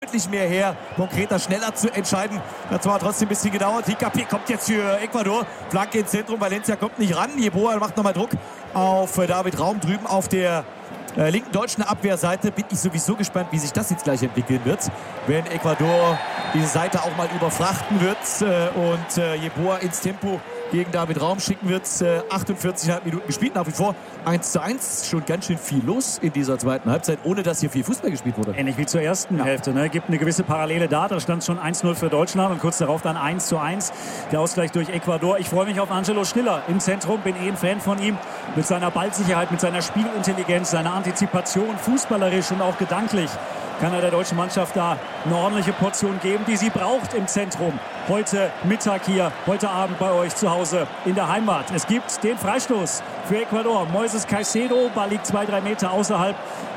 deutlich mehr her, konkreter, schneller zu entscheiden. Das war trotzdem ein bisschen gedauert. Hincapié kommt jetzt für Ecuador. Flanke ins Zentrum, Valencia kommt nicht ran. Yeboah macht nochmal Druck auf David Raum drüben auf der linken deutschen Abwehrseite. Bin ich sowieso gespannt, wie sich das jetzt gleich entwickeln wird, wenn Ecuador diese Seite auch mal überfrachten wird und Yeboah ins Tempo gegen David Raum schicken wird. 48,5 Minuten gespielt, nach wie vor 1:1. Schon ganz schön viel los in dieser zweiten Halbzeit, ohne dass hier viel Fußball gespielt wurde. Ähnlich wie zur ersten Hälfte. Ne? Gibt eine gewisse Parallele da. Da stand schon 1:0 für Deutschland und kurz darauf dann 1:1. Der Ausgleich durch Ecuador. Ich freue mich auf Angelo Stiller im Zentrum. Bin ein Fan von ihm. Mit seiner Ballsicherheit, mit seiner Spielintelligenz, seiner Antizipation, fußballerisch und auch gedanklich kann er der deutschen Mannschaft da eine ordentliche Portion geben, die sie braucht im Zentrum. Heute Mittag hier, heute Abend bei euch zu Hause in der Heimat. Es gibt den Freistoß für Ecuador. Moises Caicedo, Ball liegt 2-3 Meter außerhalb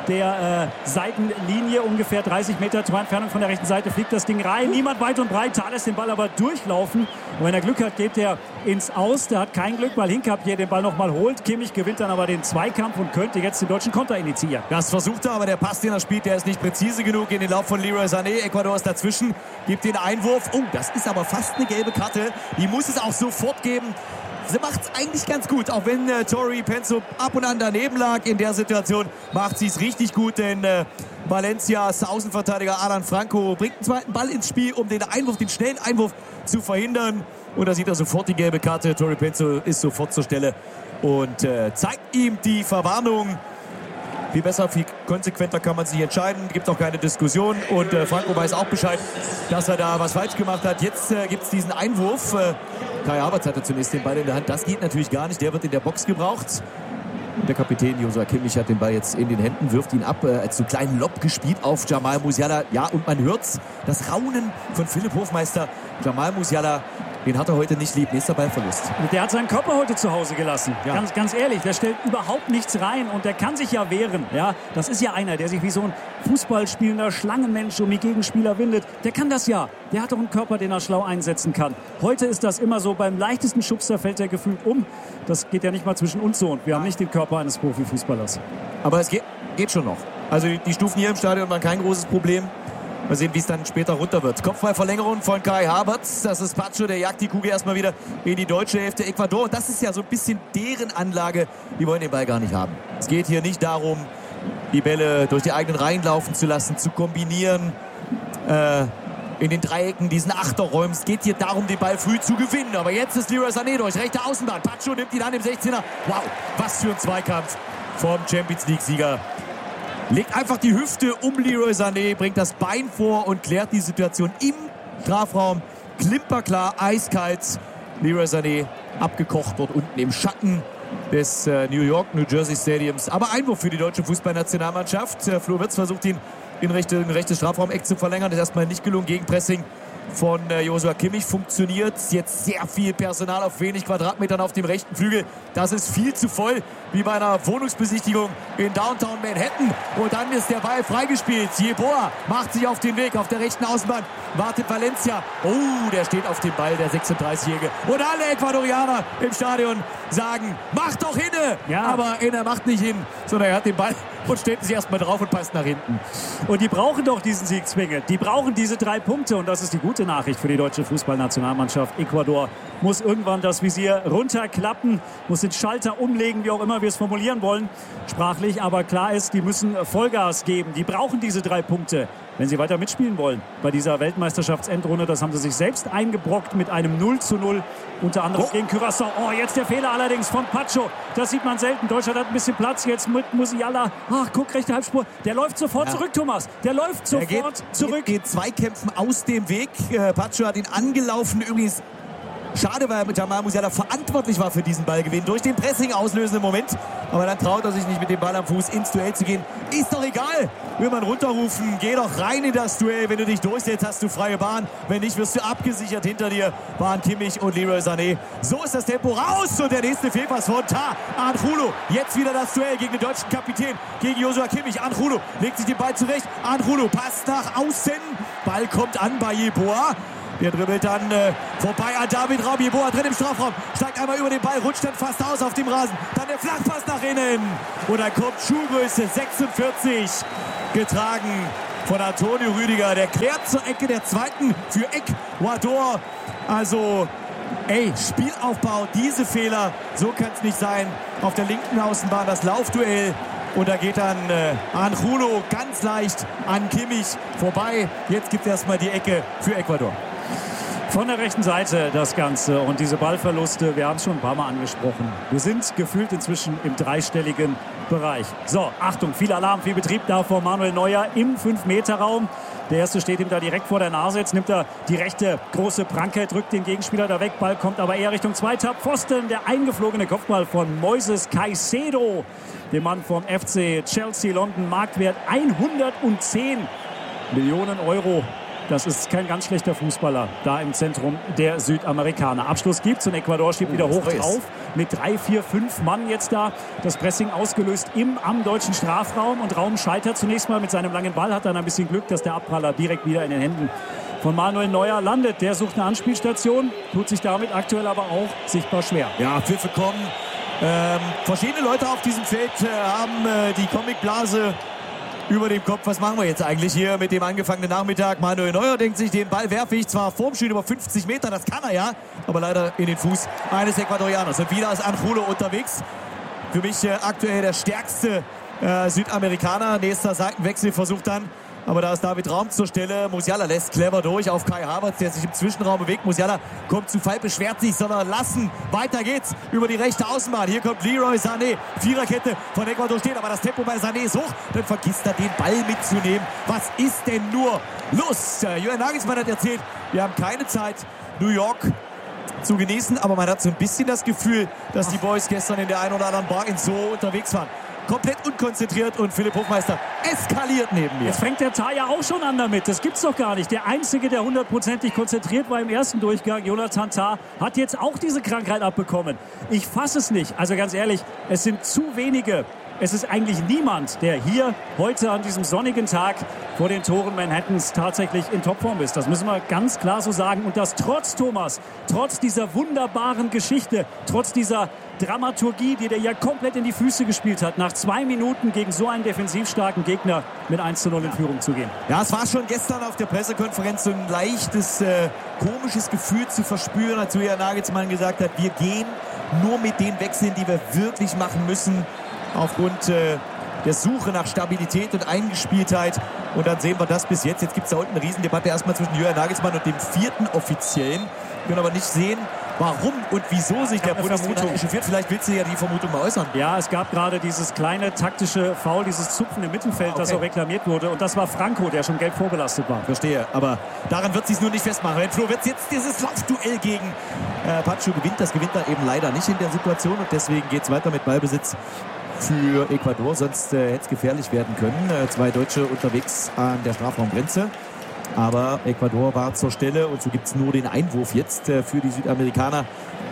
der Seitenlinie, ungefähr 30 Meter Torentfernung von der rechten Seite, fliegt das Ding rein. Niemand weit und breit, lässt den Ball aber durchlaufen. Und wenn er Glück hat, geht er ins Aus. Der hat kein Glück, weil Hincapié den Ball nochmal holt. Kimmich gewinnt dann aber den Zweikampf und könnte jetzt den deutschen Konter initiieren. Das versucht er, aber der Pass, den er spielt, der ist nicht präzise genug in den Lauf von Leroy Sané. Ecuador ist dazwischen, gibt den Einwurf. Oh, das ist aber fast eine gelbe Karte. Die muss es auch sofort geben. Sie macht es eigentlich ganz gut, auch wenn Tori Penso ab und an daneben lag. In der Situation macht sie es richtig gut, denn Valencias Außenverteidiger Alan Franco bringt einen zweiten Ball ins Spiel, um den Einwurf, den schnellen Einwurf zu verhindern. Und da sieht er sofort die gelbe Karte. Tori Penso ist sofort zur Stelle und zeigt ihm die Verwarnung. Viel besser, viel konsequenter kann man sich entscheiden. Gibt auch keine Diskussion. Und Franco weiß auch Bescheid, dass er da was falsch gemacht hat. Jetzt gibt es diesen Einwurf. Kai Havertz hatte zunächst den Ball in der Hand. Das geht natürlich gar nicht. Der wird in der Box gebraucht. Der Kapitän Joshua Kimmich hat den Ball jetzt in den Händen, wirft ihn ab, als so einen kleinen Lob gespielt auf Jamal Musiala. Ja, und man hört's, das Raunen von Philipp Hofmeister. Jamal Musiala, den hat er heute nicht lieb. Nächster Ballverlust. Der hat seinen Körper heute zu Hause gelassen. Ja. Ganz ehrlich, der stellt überhaupt nichts rein und der kann sich ja wehren. Ja, das ist ja einer, der sich wie so ein Fußballspielender Schlangenmensch um die Gegenspieler windet. Der kann das ja. Der hat doch einen Körper, den er schlau einsetzen kann. Heute ist das immer so, beim leichtesten Schubser fällt er gefühlt um. Das geht ja nicht mal zwischen uns so. Und wir haben nicht den Körper eines Profifußballers. Aber es geht schon noch. Also die Stufen hier im Stadion waren kein großes Problem. Mal sehen, wie es dann später runter wird. Kopfballverlängerung von Kai Havertz. Das ist Pacho, der jagt die Kugel erstmal wieder in die deutsche Hälfte Ecuador. Und das ist ja so ein bisschen deren Anlage. Die wollen den Ball gar nicht haben. Es geht hier nicht darum, die Bälle durch die eigenen Reihen laufen zu lassen, zu kombinieren. In den Dreiecken, diesen Achterräumen. Es geht hier darum, den Ball früh zu gewinnen. Aber jetzt ist Leroy Sané durch, rechte Außenbahn. Pacho nimmt ihn an im 16er. Wow, was für ein Zweikampf vom Champions-League-Sieger. Legt einfach die Hüfte um Leroy Sané, bringt das Bein vor und klärt die Situation im Strafraum. Klimperklar, eiskalt. Leroy Sané abgekocht dort unten im Schatten des New Jersey Stadiums. Aber Einwurf für die deutsche Fußballnationalmannschaft. Flo Wirtz versucht ihn in rechtes Strafraumeck zu verlängern. Das ist erstmal nicht gelungen. Gegenpressing von Joshua Kimmich funktioniert. Jetzt sehr viel Personal auf wenig Quadratmetern auf dem rechten Flügel. Das ist viel zu voll, wie bei einer Wohnungsbesichtigung in Downtown Manhattan. Und dann ist der Ball freigespielt. Yeboah macht sich auf den Weg auf der rechten Außenbahn. Wartet Valencia. Oh, der steht auf dem Ball, der 36-Jährige. Und alle Ecuadorianer im Stadion sagen, mach doch hinne. Ja. Aber er macht nicht hin, sondern er hat den Ball und stellt sich erstmal drauf und passt nach hinten. Und die brauchen doch diesen Sieg zwingend. Die brauchen diese 3 Punkte. Und das ist die gute Nachricht für die deutsche Fußballnationalmannschaft. Ecuador muss irgendwann das Visier runterklappen, muss den Schalter umlegen, wie auch immer wir es formulieren wollen, sprachlich. Aber klar ist, die müssen Vollgas geben. Die brauchen diese 3 Punkte, wenn sie weiter mitspielen wollen bei dieser Weltmeisterschaftsendrunde. Das haben sie sich selbst eingebrockt mit einem 0:0, unter anderem gegen Curaçao. Oh, jetzt der Fehler allerdings von Pacho. Das sieht man selten. Deutschland hat ein bisschen Platz jetzt mit Musiala. Ach, guck, rechte Halbspur. Der läuft sofort zurück, Thomas. Der läuft sofort zurück. Geht Zweikämpfen aus dem Weg. Pacho hat ihn angelaufen. Übrigens, schade, weil Jamal Musiala verantwortlich war für diesen Ballgewinn durch den Pressing auslösenden Moment. Aber dann traut er sich nicht, mit dem Ball am Fuß ins Duell zu gehen. Ist doch egal. Will man runterrufen, geh doch rein in das Duell. Wenn du dich durchsetzt, hast du freie Bahn. Wenn nicht, wirst du abgesichert. Hinter dir waren Kimmich und Leroy Sané. So ist das Tempo raus. Und der nächste Fehlpass von Angulo. Jetzt wieder das Duell gegen den deutschen Kapitän, gegen Joshua Kimmich. Angulo legt sich den Ball zurecht. Angulo passt nach außen. Ball kommt an bei Yeboah. Der dribbelt dann vorbei an David Raum. Yeboah drin im Strafraum. Steigt einmal über den Ball, rutscht dann fast aus auf dem Rasen. Dann der Flachpass nach innen. Und dann kommt Schuhgröße 46. Getragen von Antonio Rüdiger. Der klärt zur Ecke der zweiten für Ecuador. Also, Spielaufbau, diese Fehler, so kann es nicht sein. Auf der linken Außenbahn das Laufduell. Und da geht dann Angulo ganz leicht an Kimmich vorbei. Jetzt gibt es erstmal die Ecke für Ecuador. Von der rechten Seite das Ganze und diese Ballverluste, wir haben es schon ein paar Mal angesprochen. Wir sind gefühlt inzwischen im dreistelligen Bereich. So, Achtung, viel Alarm, viel Betrieb da vor Manuel Neuer im 5-Meter-Raum. Der erste steht ihm da direkt vor der Nase. Jetzt nimmt er die rechte große Pranke, drückt den Gegenspieler da weg. Ball kommt aber eher Richtung zweiter Pfosten. Der eingeflogene Kopfball von Moises Caicedo, dem Mann vom FC Chelsea London. Marktwert 110 Millionen Euro. Das ist kein ganz schlechter Fußballer da im Zentrum der Südamerikaner. Abschluss gibt's und Ecuador steht wieder hoch drauf. Mit 3, 4, 5 Mann jetzt da. Das Pressing ausgelöst am deutschen Strafraum. Und Raum scheitert zunächst mal mit seinem langen Ball. Hat dann ein bisschen Glück, dass der Abpraller direkt wieder in den Händen von Manuel Neuer landet. Der sucht eine Anspielstation. Tut sich damit aktuell aber auch sichtbar schwer. Ja, Pfiffe kommen. Verschiedene Leute auf diesem Feld haben die Comicblase über dem Kopf. Was machen wir jetzt eigentlich hier mit dem angefangenen Nachmittag? Manuel Neuer denkt sich, den Ball werfe ich zwar vorm Spiel über 50 Meter, das kann er ja, aber leider in den Fuß eines Ecuadorianers. Und wieder ist Angulo unterwegs. Für mich aktuell der stärkste Südamerikaner. Nächster Seitenwechsel versucht dann, aber da ist David Raum zur Stelle. Musiala lässt clever durch auf Kai Havertz, der sich im Zwischenraum bewegt. Musiala kommt zu Fall, beschwert sich, sondern lassen. Weiter geht's über die rechte Außenbahn. Hier kommt Leroy Sané. Viererkette von Ecuador steht, aber das Tempo bei Sané ist hoch. Dann vergisst er, den Ball mitzunehmen. Was ist denn nur los? Julian Nagelsmann hat erzählt, wir haben keine Zeit, New York zu genießen, aber man hat so ein bisschen das Gefühl, dass die Boys gestern in der einen oder anderen Bar in Zoo unterwegs waren. Komplett unkonzentriert und Philipp Hofmeister eskaliert neben mir. Jetzt fängt der Taya auch schon an damit. Das gibt's doch gar nicht. Der Einzige, der 100%ig konzentriert war im ersten Durchgang, Jonathan Tah, hat jetzt auch diese Krankheit abbekommen. Ich fasse es nicht. Also ganz ehrlich, es sind zu wenige. Es ist eigentlich niemand, der hier heute an diesem sonnigen Tag vor den Toren Manhattans tatsächlich in Topform ist. Das müssen wir ganz klar so sagen. Und das trotz dieser wunderbaren Geschichte, trotz dieser Dramaturgie, die der ja komplett in die Füße gespielt hat, nach 2 Minuten gegen so einen defensivstarken Gegner mit 1:0 in Führung zu gehen. Ja, es war schon gestern auf der Pressekonferenz so ein leichtes, komisches Gefühl zu verspüren, als Julian Nagelsmann gesagt hat, wir gehen nur mit den Wechseln, die wir wirklich machen müssen, aufgrund der Suche nach Stabilität und Eingespieltheit. Und dann sehen wir das bis jetzt. Jetzt gibt es da unten eine Riesendebatte erstmal zwischen Julian Nagelsmann und dem 4. Offiziellen. Wir können aber nicht sehen, warum und wieso sich der Bundestrainer echauffiert. Vielleicht willst du ja die Vermutung mal äußern. Ja, es gab gerade dieses kleine taktische Foul, dieses Zupfen im Mittelfeld, das auch reklamiert wurde. Und das war Franco, der schon gelb vorbelastet war. Verstehe, aber daran wird es sich nur nicht festmachen. Wenn Flo Wirtz jetzt dieses Laufduell gegen Pacho gewinnt, das gewinnt er eben leider nicht in der Situation. Und deswegen geht es weiter mit Ballbesitz für Ecuador. Sonst hätte es gefährlich werden können. 2 Deutsche unterwegs an der Strafraumgrenze. Aber Ecuador war zur Stelle und so gibt es nur den Einwurf jetzt für die Südamerikaner.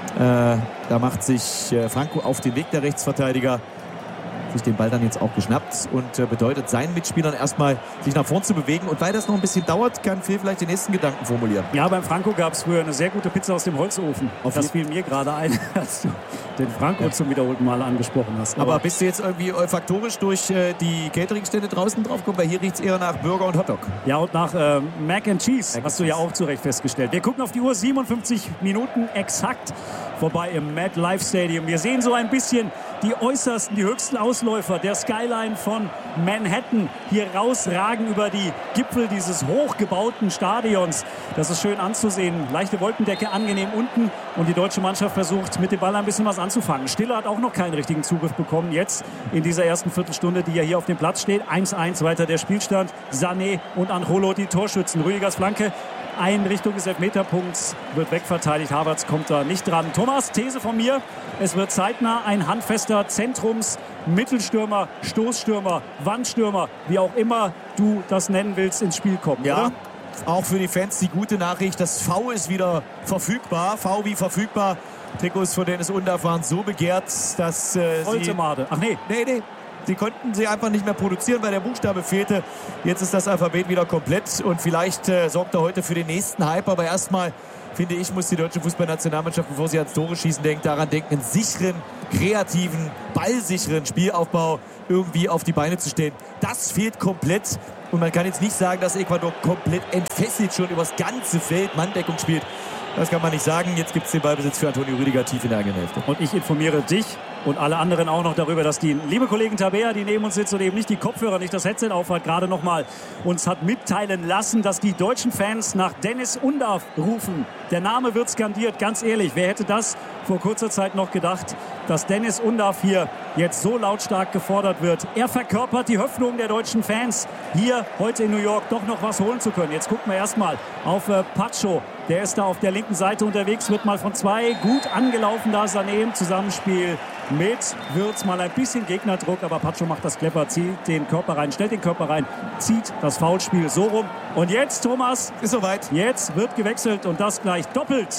Da macht sich Franco auf den Weg, der Rechtsverteidiger. Sich den Ball dann jetzt auch geschnappt und bedeutet seinen Mitspielern erstmal, sich nach vorn zu bewegen. Und weil das noch ein bisschen dauert, kann Phil vielleicht den nächsten Gedanken formulieren. Ja, beim Franco gab es früher eine sehr gute Pizza aus dem Holzofen. Das fiel mir gerade ein, als du den Franco zum wiederholten Mal angesprochen hast. Aber bist du jetzt irgendwie olfaktorisch durch die Cateringstände draußen drauf gekommen? Weil hier riecht es eher nach Burger und Hotdog. Ja, und nach Mac and Cheese, hast du ja auch zu Recht festgestellt. Wir gucken auf die Uhr, 57 Minuten exakt vorbei im MetLife Stadium. Wir sehen so ein bisschen die äußersten, die höchsten Ausläufer der Skyline von Manhattan hier rausragen über die Gipfel dieses hochgebauten Stadions. Das ist schön anzusehen. Leichte Wolkendecke, angenehm unten. Und die deutsche Mannschaft versucht, mit dem Ball ein bisschen was anzufangen. Stiller hat auch noch keinen richtigen Zugriff bekommen. Jetzt in dieser ersten Viertelstunde, die ja hier auf dem Platz steht. 1:1 weiter der Spielstand. Sané und Angulo, die Torschützen. Rüdigers Flanke. Ein Richtung des Elfmeterpunkts wird wegverteidigt. Havertz kommt da nicht dran. Thomas, These von mir. Es wird zeitnah ein handfester Zentrums-, Mittelstürmer, Stoßstürmer, Wandstürmer, wie auch immer du das nennen willst, ins Spiel kommen. Ja, oder? Auch für die Fans die gute Nachricht. Das V ist wieder verfügbar. V wie verfügbar. Trikots von Dennis Undaff waren so begehrt, dass Holzemade. Ach nee. Nee. Sie konnten sie einfach nicht mehr produzieren, weil der Buchstabe fehlte. Jetzt ist das Alphabet wieder komplett und vielleicht sorgt er heute für den nächsten Hype. Aber erstmal, finde ich, muss die deutsche Fußballnationalmannschaft, bevor sie ans Tore schießen daran denken, einen sicheren, kreativen, ballsicheren Spielaufbau irgendwie auf die Beine zu stellen. Das fehlt komplett. Und man kann jetzt nicht sagen, dass Ecuador komplett entfesselt schon übers ganze Feld Manndeckung spielt. Das kann man nicht sagen. Jetzt gibt es den Ballbesitz für Antonio Rüdiger tief in der eigenen Hälfte. Und ich informiere dich und alle anderen auch noch darüber, dass die liebe Kollegin Tabea, die neben uns sitzt und eben nicht die Kopfhörer, nicht das Headset aufhat, gerade noch mal uns hat mitteilen lassen, dass die deutschen Fans nach Dennis Undav rufen. Der Name wird skandiert, ganz ehrlich. Wer hätte das vor kurzer Zeit noch gedacht, dass Dennis Undav hier jetzt so lautstark gefordert wird? Er verkörpert die Hoffnung der deutschen Fans, hier heute in New York doch noch was holen zu können. Jetzt gucken wir erstmal auf Pacho. Der ist da auf der linken Seite unterwegs, wird mal von zwei gut angelaufen, da Sané im Zusammenspiel mit Wirtz, mal ein bisschen Gegnerdruck, aber Pacho macht das clever, zieht den Körper rein, stellt den Körper rein, zieht das Foulspiel so rum. Und jetzt, Thomas, ist soweit. Jetzt wird gewechselt und das gleich doppelt.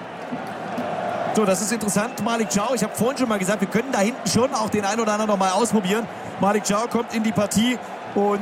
So, das ist interessant. Malik Thiaw, ich habe vorhin schon mal gesagt, wir können da hinten schon auch den einen oder anderen noch mal ausprobieren. Malik Thiaw kommt in die Partie und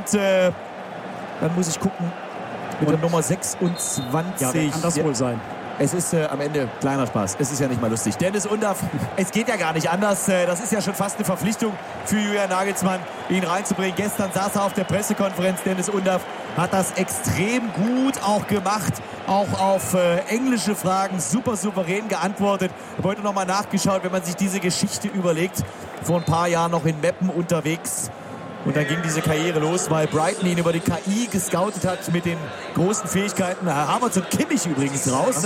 dann muss ich gucken mit der Nummer 26. Ja, wer kann das wohl sein? Es ist am Ende kleiner Spaß. Es ist ja nicht mal lustig. Dennis Undav, es geht ja gar nicht anders. Das ist ja schon fast eine Verpflichtung für Julian Nagelsmann, ihn reinzubringen. Gestern saß er auf der Pressekonferenz. Dennis Undav hat das extrem gut auch gemacht. Auch auf englische Fragen super souverän geantwortet. Ich habe heute noch mal nachgeschaut, wenn man sich diese Geschichte überlegt. Vor ein paar Jahren noch in Meppen unterwegs. Und dann ging diese Karriere los, weil Brighton ihn über die KI gescoutet hat mit den großen Fähigkeiten. Havertz und Kimmich übrigens raus.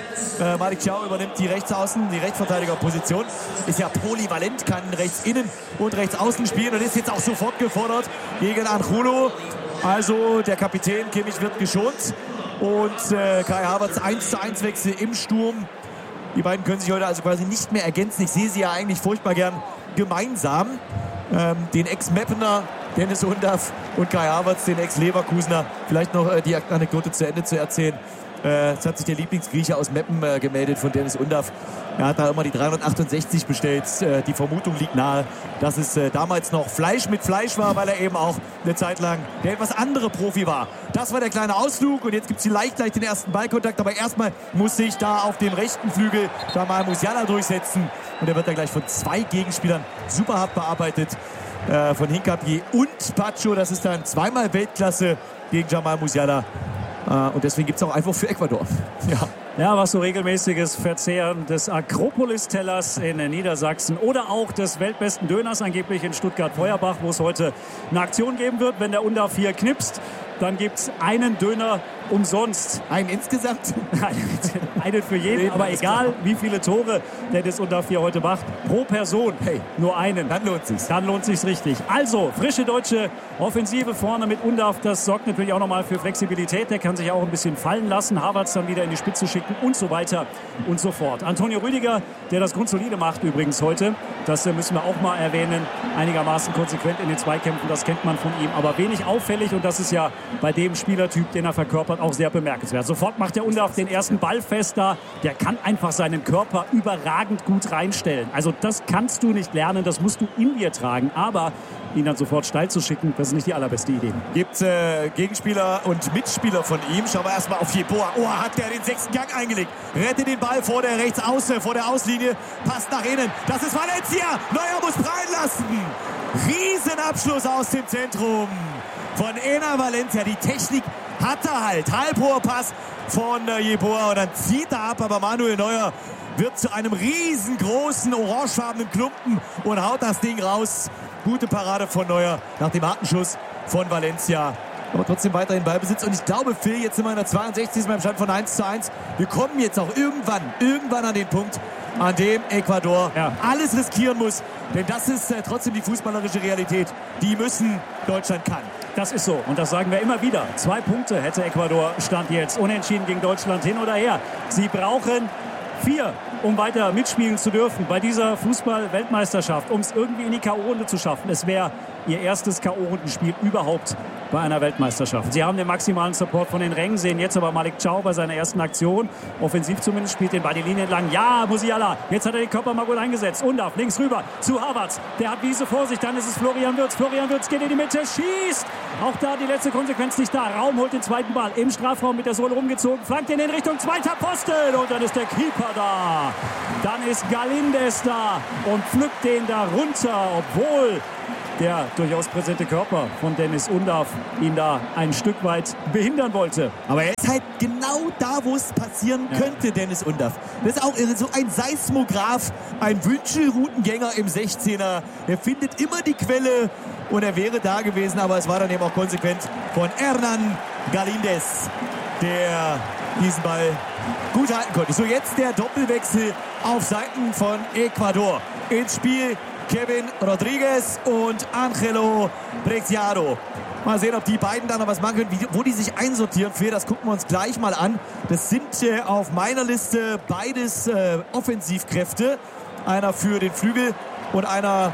Malik Thiaw übernimmt die Rechtsaußen, die Rechtsverteidigerposition. Ist ja polyvalent, kann rechts innen und rechts außen spielen und ist jetzt auch sofort gefordert gegen Angulo. Also der Kapitän Kimmich wird geschont. Und Kai Havertz 1:1 Wechsel im Sturm. Die beiden können sich heute also quasi nicht mehr ergänzen. Ich sehe sie ja eigentlich furchtbar gern gemeinsam. Den Ex-Meppener Dennis Undav und Kai Havertz, den Ex-Leverkusener. Vielleicht noch die Anekdote zu Ende zu erzählen. Es hat sich der Lieblingsgrieche aus Meppen gemeldet von Dennis Undav. Er hat da immer die 368 bestellt. Die Vermutung liegt nahe, dass es damals noch Fleisch mit Fleisch war, weil er eben auch eine Zeit lang der etwas andere Profi war. Das war der kleine Ausflug und jetzt gibt es vielleicht gleich den ersten Ballkontakt. Aber erstmal muss sich da auf dem rechten Flügel Jamal Musiala durchsetzen. Und er wird da gleich von zwei Gegenspielern super hart bearbeitet. Von Hincapie und Pacho. Das ist dann zweimal Weltklasse gegen Jamal Musiala. Und deswegen gibt es auch einfach für Ecuador. Ja, was so regelmäßiges Verzehren des Akropolis-Tellers in Niedersachsen oder auch des weltbesten Döners angeblich in Stuttgart-Feuerbach, wo es heute eine Aktion geben wird. Wenn der Undav hier knipst, dann gibt es einen Döner umsonst. Einen insgesamt? Einen für jeden, aber egal wie viele Tore Dennis Undav hier heute macht, pro Person, hey, nur einen. Dann lohnt sich's. Dann lohnt sich's richtig. Also, frische deutsche Offensive vorne mit Undav, das sorgt natürlich auch nochmal für Flexibilität. Der kann sich auch ein bisschen fallen lassen, Havertz dann wieder in die Spitze schicken und so weiter und so fort. Antonio Rüdiger, der das grundsolide macht übrigens heute, das müssen wir auch mal erwähnen, einigermaßen konsequent in den Zweikämpfen, das kennt man von ihm, aber wenig auffällig und das ist ja bei dem Spielertyp, den er verkörpert, auch sehr bemerkenswert. Sofort macht der Undav den ersten Ball fest da. Der kann einfach seinen Körper überragend gut reinstellen. Also das kannst du nicht lernen, das musst du in dir tragen. Aber ihn dann sofort steil zu schicken, das ist nicht die allerbeste Idee. Gibt Gegenspieler und Mitspieler von ihm. Schauen wir erstmal auf Jeboa. Oh, hat der den 6. Gang eingelegt. Rettet den Ball vor der Rechtsaußen, vor der Auslinie. Passt nach innen. Das ist Valencia. Neuer muss prallen lassen. Riesenabschluss aus dem Zentrum von Ener Valencia. Die Technik hat er halt. Halbhoher Pass von Jeboa und dann zieht er ab. Aber Manuel Neuer wird zu einem riesengroßen orangefarbenen Klumpen und haut das Ding raus. Gute Parade von Neuer nach dem harten Schuss von Valencia. Aber trotzdem weiterhin Ballbesitz. Und ich glaube, Phil, jetzt sind wir in der 62. beim Stand von 1:1. Wir kommen jetzt auch irgendwann an den Punkt, an dem Ecuador alles riskieren muss. Denn das ist trotzdem die fußballerische Realität. Die müssen Deutschland kann. Das ist so. Und das sagen wir immer wieder. 2 Punkte hätte Ecuador Stand jetzt. Unentschieden gegen Deutschland hin oder her. Sie brauchen 4, um weiter mitspielen zu dürfen bei dieser Fußball-Weltmeisterschaft, um es irgendwie in die K.O.-Runde zu schaffen. Es wäre ihr erstes K.O.-Rundenspiel überhaupt bei einer Weltmeisterschaft. Sie haben den maximalen Support von den Rängen, sehen jetzt aber Malik Thiaw bei seiner ersten Aktion. Offensiv zumindest, spielt den bei die Linie entlang. Ja, Musiala, jetzt hat er den Körper mal gut eingesetzt. Undav, links rüber zu Havertz. Der hat Wiese vor sich, dann ist es Florian Wirtz. Florian Wirtz geht in die Mitte, schießt. Auch da die letzte Konsequenz nicht da. Raum holt den zweiten Ball im Strafraum mit der Sohle rumgezogen, flankt ihn in Richtung zweiter Posten und dann ist der Keeper da. Dann ist Galíndez da und pflückt den da runter, obwohl der durchaus präsente Körper von Deniz Undav ihn da ein Stück weit behindern wollte. Aber er ist halt genau da, wo es passieren könnte, Deniz Undav. Das ist auch so ein Seismograph, ein Wünschelroutengänger im 16er. Er findet immer die Quelle und er wäre da gewesen, aber es war dann eben auch konsequent von Hernan Galíndez, der diesen Ball gut halten konnte. So, jetzt der Doppelwechsel auf Seiten von Ecuador. Ins Spiel Kevin Rodriguez und Angelo Preciado. Mal sehen, ob die beiden da noch was machen können. Wo die sich einsortieren, das gucken wir uns gleich mal an. Das sind auf meiner Liste beides Offensivkräfte. Einer für den Flügel und einer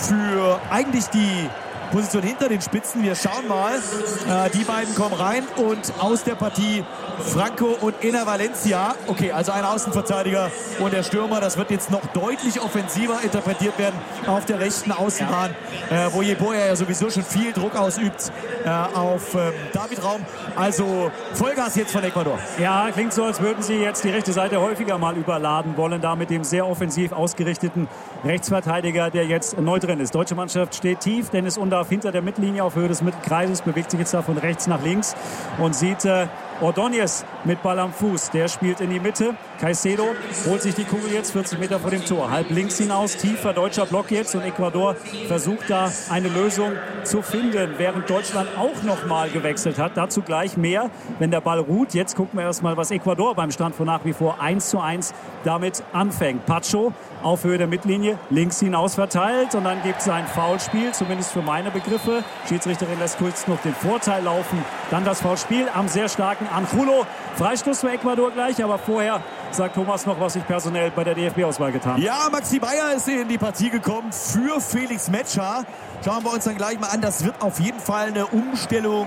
für eigentlich die Position hinter den Spitzen. Wir schauen mal. Die beiden kommen rein und aus der Partie Franco und Enner Valencia. Okay, also ein Außenverteidiger und der Stürmer. Das wird jetzt noch deutlich offensiver interpretiert werden auf der rechten Außenbahn, wo Yeboah ja sowieso schon viel Druck ausübt auf David Raum. Also Vollgas jetzt von Ecuador. Ja, klingt so, als würden sie jetzt die rechte Seite häufiger mal überladen wollen, da mit dem sehr offensiv ausgerichteten Rechtsverteidiger, der jetzt neu drin ist. Deutsche Mannschaft steht tief, Deniz Undav hinter der Mittellinie auf Höhe des Mittelkreises, bewegt sich jetzt da von rechts nach links und sieht Ordóñez mit Ball am Fuß. Der spielt in die Mitte. Caicedo holt sich die Kugel jetzt 40 Meter vor dem Tor. Halb links hinaus, tiefer deutscher Block jetzt. Und Ecuador versucht da eine Lösung zu finden, während Deutschland auch noch mal gewechselt hat. Dazu gleich mehr, wenn der Ball ruht. Jetzt gucken wir erstmal, was Ecuador beim Stand von nach wie vor 1:1 damit anfängt. Pacho auf Höhe der Mittellinie, links hinaus verteilt. Und dann gibt es ein Foulspiel, zumindest für meine Begriffe. Schiedsrichterin lässt kurz noch den Vorteil laufen. Dann das Foulspiel am sehr starken Angulo. Freistoß für Ecuador gleich, aber vorher sagt Thomas noch, was sich personell bei der DFB-Auswahl getan hat. Ja, Maxi Bayer ist in die Partie gekommen für Felix Metscher. Schauen wir uns dann gleich mal an. Das wird auf jeden Fall eine Umstellung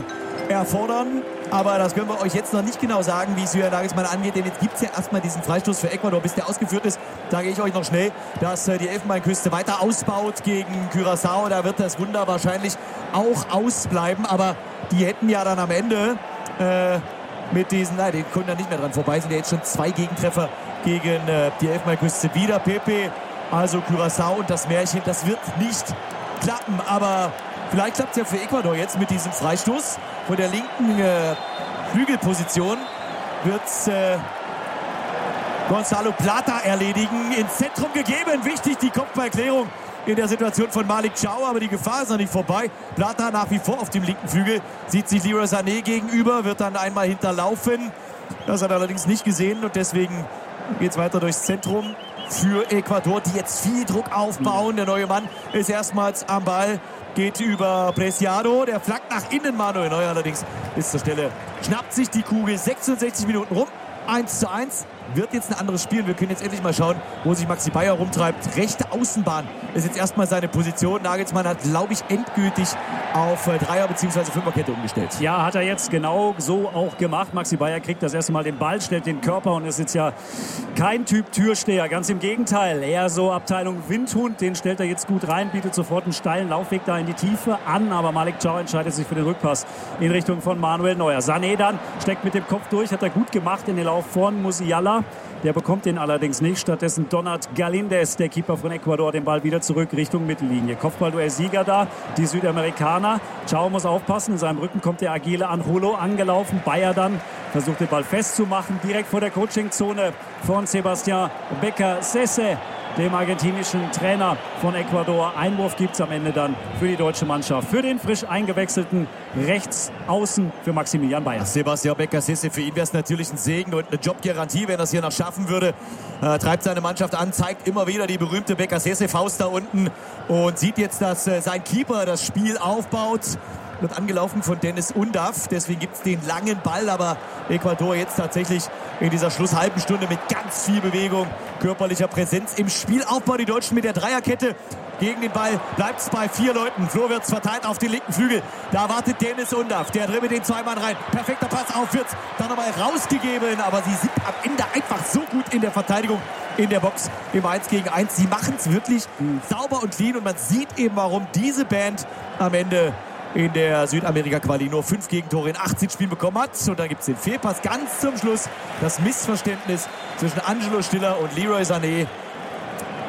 erfordern. Aber das können wir euch jetzt noch nicht genau sagen, wie es Julian Nagelsmann angeht. Denn jetzt gibt es ja erstmal diesen Freistoß für Ecuador, bis der ausgeführt ist. Sage ich euch noch schnell, dass die Elfenbeinküste weiter ausbaut gegen Curaçao. Da wird das Wunder wahrscheinlich auch ausbleiben. Aber die hätten ja dann am Ende mit diesen, nein, die konnten da nicht mehr dran vorbei. Sind ja jetzt schon 2 Gegentreffer gegen die Elfenbeinküste. Wieder Pepe, also Curaçao und das Märchen. Das wird nicht klappen, aber vielleicht klappt es ja für Ecuador jetzt mit diesem Freistoß. Von der linken Flügelposition wird Gonzalo Plata erledigen. Ins Zentrum gegeben. Wichtig die Kopfballklärung in der Situation von Malik Thiaw, aber die Gefahr ist noch nicht vorbei. Plata nach wie vor auf dem linken Flügel, sieht sich Leroy Sané gegenüber, wird dann einmal hinterlaufen. Das hat er allerdings nicht gesehen und deswegen geht es weiter durchs Zentrum für Ecuador, die jetzt viel Druck aufbauen. Der neue Mann ist erstmals am Ball, geht über Preciado, der flackt nach innen. Manuel Neuer allerdings ist zur Stelle, schnappt sich die Kugel. 66 Minuten rum, 1:1. Wird jetzt ein anderes Spiel. Wir können jetzt endlich mal schauen, wo sich Maxi Bayer rumtreibt. Rechte Außenbahn ist jetzt erstmal seine Position. Nagelsmann hat, glaube ich, endgültig auf Dreier- bzw. Fünferkette umgestellt. Ja, hat er jetzt genau so auch gemacht. Maxi Bayer kriegt das erste Mal den Ball, stellt den Körper und ist jetzt ja kein Typ Türsteher. Ganz im Gegenteil. Eher so Abteilung Windhund. Den stellt er jetzt gut rein, bietet sofort einen steilen Laufweg da in die Tiefe an. Aber Malik Thiaw entscheidet sich für den Rückpass in Richtung von Manuel Neuer. Sané dann steckt mit dem Kopf durch, hat er gut gemacht in den Lauf von Musiala. Der bekommt den allerdings nicht. Stattdessen donnert Galíndez, der Keeper von Ecuador, den Ball wieder zurück Richtung Mittellinie. Kopfballduell-Sieger da, die Südamerikaner. Thiaw muss aufpassen. In seinem Rücken kommt der agile Angulo angelaufen. Bayer dann versucht den Ball festzumachen. Direkt vor der Coachingzone von Sebastián Beccacece, dem argentinischen Trainer von Ecuador. Einwurf gibt es am Ende dann für die deutsche Mannschaft. Für den frisch eingewechselten Rechtsaußen für Maximilian Bayer. Sebastián Beccacece, für ihn wäre es natürlich ein Segen und eine Jobgarantie, wenn er es hier noch schaffen würde. Treibt seine Mannschaft an, zeigt immer wieder die berühmte Beccacece-Faust da unten und sieht jetzt, dass sein Keeper das Spiel aufbaut. Wird angelaufen von Deniz Undav, deswegen gibt es den langen Ball, aber Ecuador jetzt tatsächlich in dieser Schlusshalben Stunde mit ganz viel Bewegung, körperlicher Präsenz im Spielaufbau. Die Deutschen mit der Dreierkette gegen den Ball, bleibt es bei 4 Leuten. Flo wird's verteilt auf den linken Flügel, da wartet Deniz Undav, der dribbelt den 2-Mann rein, perfekter Pass auf Wirtz, dann nochmal rausgegeben, aber sie sind am Ende einfach so gut in der Verteidigung in der Box im 1 gegen 1. Sie machen es wirklich sauber und clean und man sieht eben, warum diese Band am Ende in der Südamerika-Quali nur 5 Gegentore in 18 Spielen bekommen hat. Und dann gibt es den Fehlpass ganz zum Schluss. Das Missverständnis zwischen Angelo Stiller und Leroy Sané.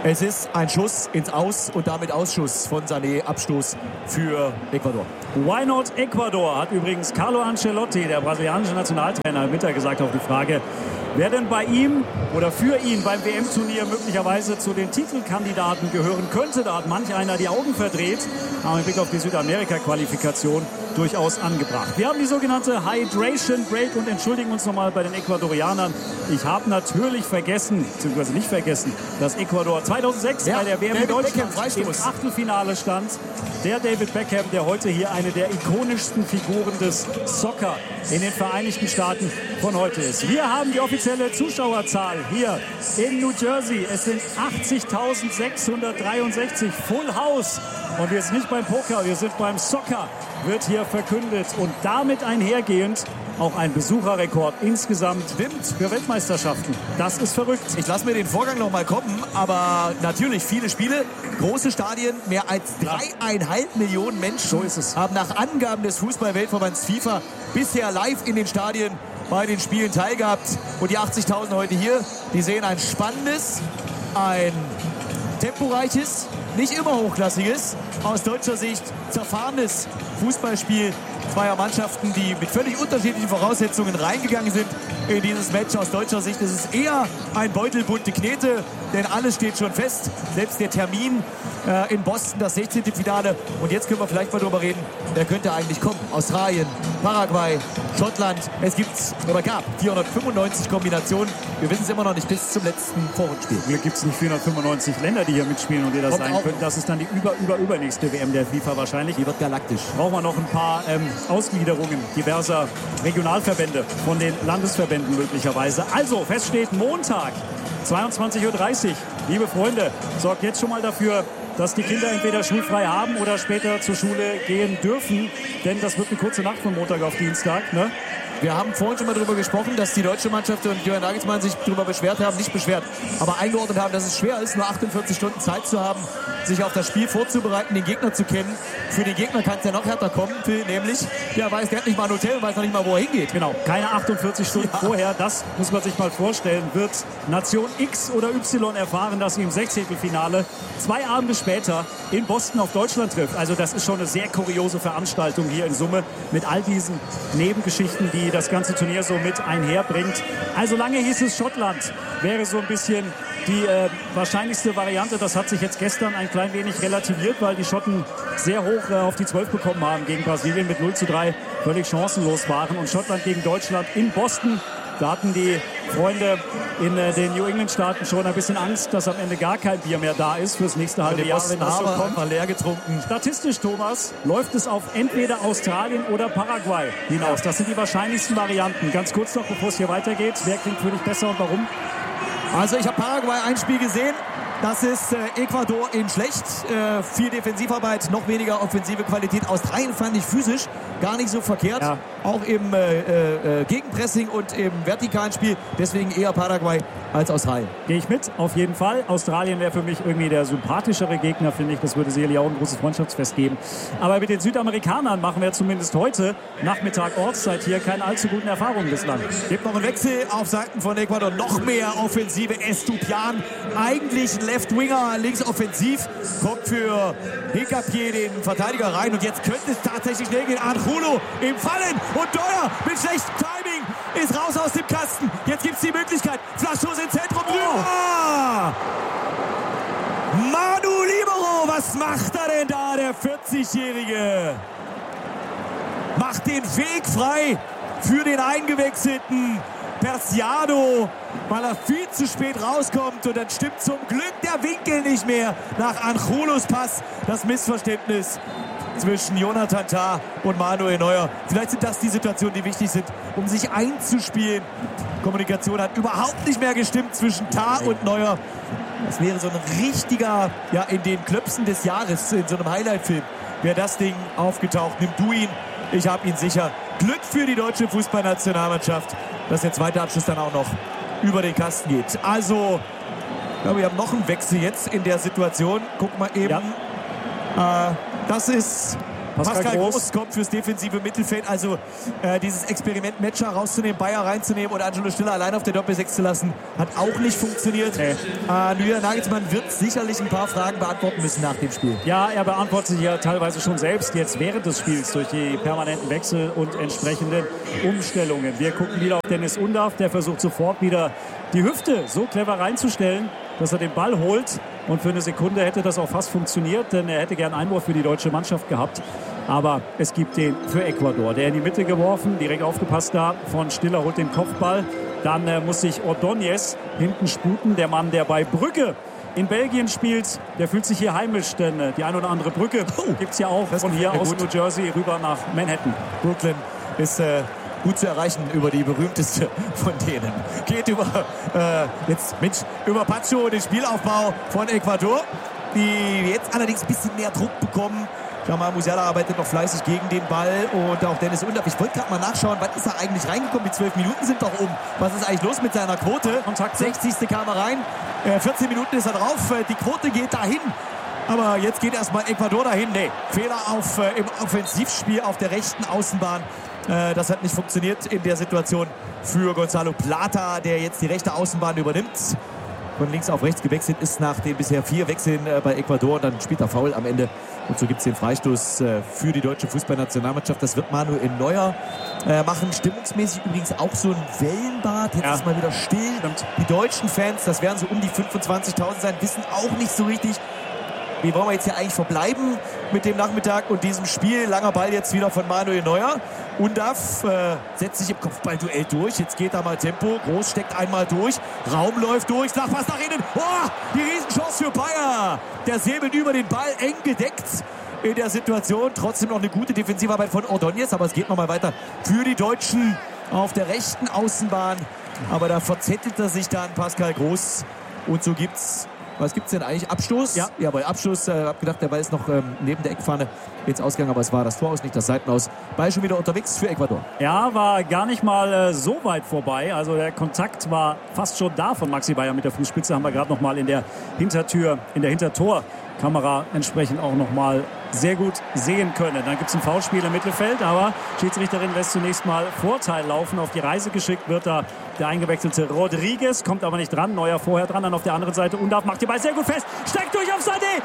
Es ist ein Schuss ins Aus und damit Ausschuss von Sané, Abstoß für Ecuador. Why not Ecuador, hat übrigens Carlo Ancelotti, der brasilianische Nationaltrainer, am Mittag gesagt auf die Frage, wer denn bei ihm oder für ihn beim WM-Turnier möglicherweise zu den Titelkandidaten gehören könnte. Da hat manch einer die Augen verdreht, aber mit Blick auf die Südamerika-Qualifikation durchaus angebracht. Wir haben die sogenannte Hydration Break und entschuldigen uns nochmal bei den Ecuadorianern. Ich habe natürlich vergessen, beziehungsweise nicht vergessen, dass Ecuador 2006 bei der WM in Deutschland im Achtelfinale stand. Der David Beckham, der heute hier eine der ikonischsten Figuren des Soccer in den Vereinigten Staaten von heute ist. Wir haben die offizielle Zuschauerzahl hier in New Jersey. Es sind 80.663, Full House. Und wir sind nicht beim Poker, wir sind beim Soccer, wird hier verkündet. Und damit einhergehend auch ein Besucherrekord insgesamt für Weltmeisterschaften. Das ist verrückt. Ich lasse mir den Vorgang noch mal kommen, aber natürlich viele Spiele, große Stadien, mehr als 3,5 Millionen Menschen haben nach Angaben des Fußball-Weltverbands FIFA bisher live in den Stadien bei den Spielen teilgehabt. Und die 80.000 heute hier, die sehen ein spannendes, ein temporeiches, nicht immer hochklassiges, aus deutscher Sicht zerfahrenes Fußballspiel zweier Mannschaften, die mit völlig unterschiedlichen Voraussetzungen reingegangen sind in dieses Match. Aus deutscher Sicht ist es eher ein Beutel bunte Knete, denn alles steht schon fest. Selbst der Termin in Boston, das 16. Finale. Und jetzt können wir vielleicht mal drüber reden, wer könnte eigentlich kommen? Australien, Paraguay, Schottland. Es gab 495 Kombinationen. Wir wissen es immer noch nicht bis zum letzten Vorrundenspiel. Hier gibt es nicht 495 Länder, die hier mitspielen und die das sein können. Das ist dann die übernächste WM der FIFA wahrscheinlich. Die wird galaktisch. Brauchen wir noch ein paar Ausgliederungen diverser Regionalverbände von den Landesverbänden möglicherweise. Also, fest steht Montag, 22:30 Uhr. Liebe Freunde, sorgt jetzt schon mal dafür, dass die Kinder entweder schulfrei haben oder später zur Schule gehen dürfen. Denn das wird eine kurze Nacht von Montag auf Dienstag. Ne? Wir haben vorhin schon mal darüber gesprochen, dass die deutsche Mannschaft und Julian Nagelsmann sich darüber beschwert haben, nicht beschwert, aber eingeordnet haben, dass es schwer ist, nur 48 Stunden Zeit zu haben, sich auf das Spiel vorzubereiten, den Gegner zu kennen. Für den Gegner kann es ja noch härter kommen, nämlich der hat nicht mal ein Hotel und weiß noch nicht mal, wo er hingeht. Genau, keine 48 Stunden vorher, das muss man sich mal vorstellen, wird Nation X oder Y erfahren, dass sie im 16. Finale 2 Abende später in Boston auf Deutschland trifft. Also das ist schon eine sehr kuriose Veranstaltung hier in Summe mit all diesen Nebengeschichten, die das ganze Turnier so mit einherbringt. Also lange hieß es, Schottland wäre so ein bisschen die wahrscheinlichste Variante. Das hat sich jetzt gestern ein klein wenig relativiert, weil die Schotten sehr hoch auf die 12 bekommen haben gegen Brasilien mit 0:3 völlig chancenlos waren. Und Schottland gegen Deutschland in Boston, da hatten die Freunde in den New England-Staaten schon ein bisschen Angst, dass am Ende gar kein Bier mehr da ist fürs nächste halbe Jahr, wenn das so kommt. Leer getrunken. Statistisch, Thomas, läuft es auf entweder Australien oder Paraguay hinaus. Das sind die wahrscheinlichsten Varianten. Ganz kurz noch, bevor es hier weitergeht. Wer klingt für dich besser und warum? Also ich habe Paraguay ein Spiel gesehen. Das ist Ecuador in schlecht. Viel Defensivarbeit, noch weniger offensive Qualität. Australien fand ich physisch gar nicht so verkehrt. Ja. Auch im Gegenpressing und im vertikalen Spiel. Deswegen eher Paraguay als Australien. Gehe ich mit, auf jeden Fall. Australien wäre für mich irgendwie der sympathischere Gegner, finde ich. Das würde sicherlich auch ein großes Freundschaftsfest geben. Aber mit den Südamerikanern machen wir zumindest heute Nachmittag Ortszeit hier keine allzu guten Erfahrungen bislang. Gibt noch einen Wechsel auf Seiten von Ecuador. Noch mehr Offensive. Estupiñán, eigentlich ein Left-Winger, links offensiv. Kommt für Hincapié den Verteidiger rein. Und jetzt könnte es tatsächlich schnell gehen. Angulo im Fallen. Und Deuer mit schlechtem Timing ist raus aus dem Kasten. Jetzt gibt es die Möglichkeit. Flankschuss ins Zentrum. Ja! Manu Libero, was macht er denn da, der 40-Jährige? Macht den Weg frei für den eingewechselten Persiano, weil er viel zu spät rauskommt. Und dann stimmt zum Glück der Winkel nicht mehr nach Angulos Pass. Das Missverständnis zwischen Jonathan Tah und Manuel Neuer. Vielleicht sind das die Situationen, die wichtig sind, um sich einzuspielen. Kommunikation hat überhaupt nicht mehr gestimmt zwischen Tah und Neuer. Das wäre so ein richtiger, ja, in den Klöpsen des Jahres, in so einem Highlight-Film, wäre das Ding aufgetaucht. Nimm du ihn, ich habe ihn sicher. Glück für die deutsche Fußballnationalmannschaft, dass der zweite Abschluss dann auch noch über den Kasten geht. Also, ja, wir haben noch einen Wechsel jetzt in der Situation. Guck mal eben. Ja. Das ist Pascal Groß kommt fürs defensive Mittelfeld. Also dieses Experiment Metscher rauszunehmen, Bayer reinzunehmen und Angelo Stiller allein auf der Doppel-6 zu lassen, hat auch nicht funktioniert. Julian Nagelsmann wird sicherlich ein paar Fragen beantworten müssen nach dem Spiel. Ja, er beantwortet sich ja teilweise schon selbst jetzt während des Spiels durch die permanenten Wechsel und entsprechenden Umstellungen. Wir gucken wieder auf Dennis Undaff, der versucht sofort wieder die Hüfte so clever reinzustellen, dass er den Ball holt. Und für eine Sekunde hätte das auch fast funktioniert, denn er hätte gern Einwurf für die deutsche Mannschaft gehabt. Aber es gibt den für Ecuador. Der in die Mitte geworfen, direkt aufgepasst da von Stiller, holt den Kopfball. Dann muss sich Ordóñez hinten sputen, der Mann, der bei Brügge in Belgien spielt. Der fühlt sich hier heimisch, denn die ein oder andere Brücke gibt es ja auch von hier aus New Jersey rüber nach Manhattan. Brooklyn ist gut zu erreichen über die berühmteste von denen. Geht über über Pacho, den Spielaufbau von Ecuador, die jetzt allerdings ein bisschen mehr Druck bekommen. Jamal Musiala arbeitet noch fleißig gegen den Ball und auch Dennis Undaff. Ich wollte gerade mal nachschauen, wann ist er eigentlich reingekommen? Die 12 Minuten sind doch um. Was ist eigentlich los mit seiner Quote? Kontakt 60. kam er rein, 14 Minuten ist er drauf, die Quote geht dahin. Aber jetzt geht erstmal Ecuador dahin. Nee, Fehler im Offensivspiel auf der rechten Außenbahn. Das hat nicht funktioniert in der Situation für Gonzalo Plata, der jetzt die rechte Außenbahn übernimmt. Von links auf rechts gewechselt ist nach den bisher 4 Wechseln bei Ecuador. Und dann spielt er Foul am Ende. Und so gibt es den Freistoß für die deutsche Fußballnationalmannschaft. Das wird Manuel Neuer machen. Stimmungsmäßig übrigens auch so ein Wellenbad. Jetzt ist mal wieder still. Die deutschen Fans, das werden so um die 25.000 sein, wissen auch nicht so richtig, wie wollen wir jetzt hier eigentlich verbleiben mit dem Nachmittag und diesem Spiel. Langer Ball jetzt wieder von Manuel Neuer. Undaff setzt sich im Kopfballduell durch. Jetzt geht da mal Tempo. Groß steckt einmal durch. Raum läuft durch. Flachpass nach innen. Oh, die Riesenchance für Bayer. Der säbelt über den Ball. Eng gedeckt in der Situation. Trotzdem noch eine gute Defensivarbeit von Ordóñez. Aber es geht nochmal weiter für die Deutschen auf der rechten Außenbahn. Aber da verzettelt er sich dann Pascal Groß. Und so gibt's... Was gibt es denn eigentlich? Abstoß? Ja, bei Abstoß. Hab gedacht, der Ball ist noch neben der Eckfahne ins Ausgang, aber es war das Tor aus, nicht das Seitenaus. Ball schon wieder unterwegs für Ecuador. Ja, war gar nicht mal so weit vorbei. Also der Kontakt war fast schon da von Maxi Bayer mit der Fußspitze. Haben wir gerade noch mal in der Hintertorkamera entsprechend auch noch mal sehr gut sehen können. Dann gibt es ein Foulspiel im Mittelfeld, aber Schiedsrichterin lässt zunächst mal Vorteil laufen. Auf die Reise geschickt wird da der eingewechselte Rodriguez, kommt aber nicht dran. Neuer vorher dran, dann auf der anderen Seite Undaff macht den Ball sehr gut fest, steigt durch auf Sané,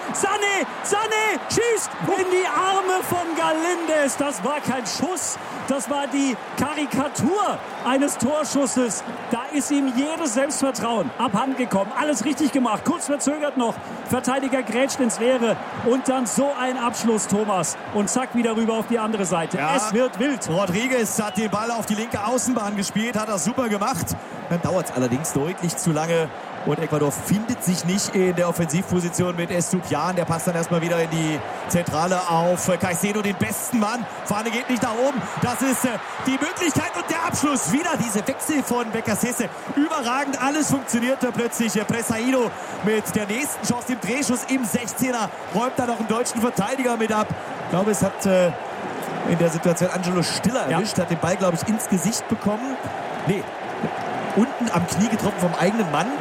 schießt in die Arme von Galíndez. Das war kein Schuss, das war die Karikatur eines Torschusses. Da ist ihm jedes Selbstvertrauen abhanden gekommen. Alles richtig gemacht, kurz verzögert noch. Verteidiger grätscht ins Leere und dann so ein Abschluss, Thomas. Und zack, wieder rüber auf die andere Seite. Ja, es wird wild. Rodriguez hat den Ball auf die linke Außenbahn gespielt, hat das super gemacht. Dann dauert es allerdings deutlich zu lange. Und Ecuador findet sich nicht in der Offensivposition mit Estupiñán. Der passt dann erstmal wieder in die Zentrale auf Caicedo, den besten Mann. Fahne geht nicht nach oben. Das ist die Möglichkeit und der Abschluss. Wieder diese Wechsel von Becasese. Überragend, alles funktionierte plötzlich. Pressaído mit der nächsten Chance, dem Drehschuss im 16er. Räumt da noch einen deutschen Verteidiger mit ab. Ich glaube, es hat in der Situation Angelo Stiller erwischt. Hat den Ball, glaube ich, ins Gesicht bekommen. Nee. Unten am Knie getroffen vom eigenen Mann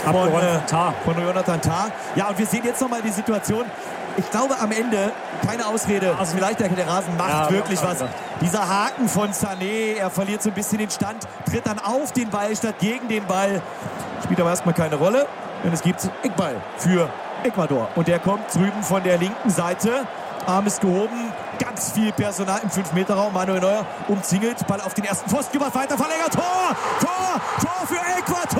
von Jonathan Tah. Ja, und wir sehen jetzt nochmal die Situation. Ich glaube am Ende keine Ausrede. Also vielleicht der Rasen macht wirklich was. Dieser Haken von Sané, er verliert so ein bisschen den Stand, tritt dann auf den Ball statt gegen den Ball. Spielt aber erstmal keine Rolle, denn es gibt Eckball für Ecuador. Und der kommt drüben von der linken Seite. Arm ist gehoben. Ganz viel Personal im 5-Meter-Raum. Manuel Neuer umzingelt. Ball auf den ersten Pfosten. Gemacht, weiter verlängert. Tor für Ecuador!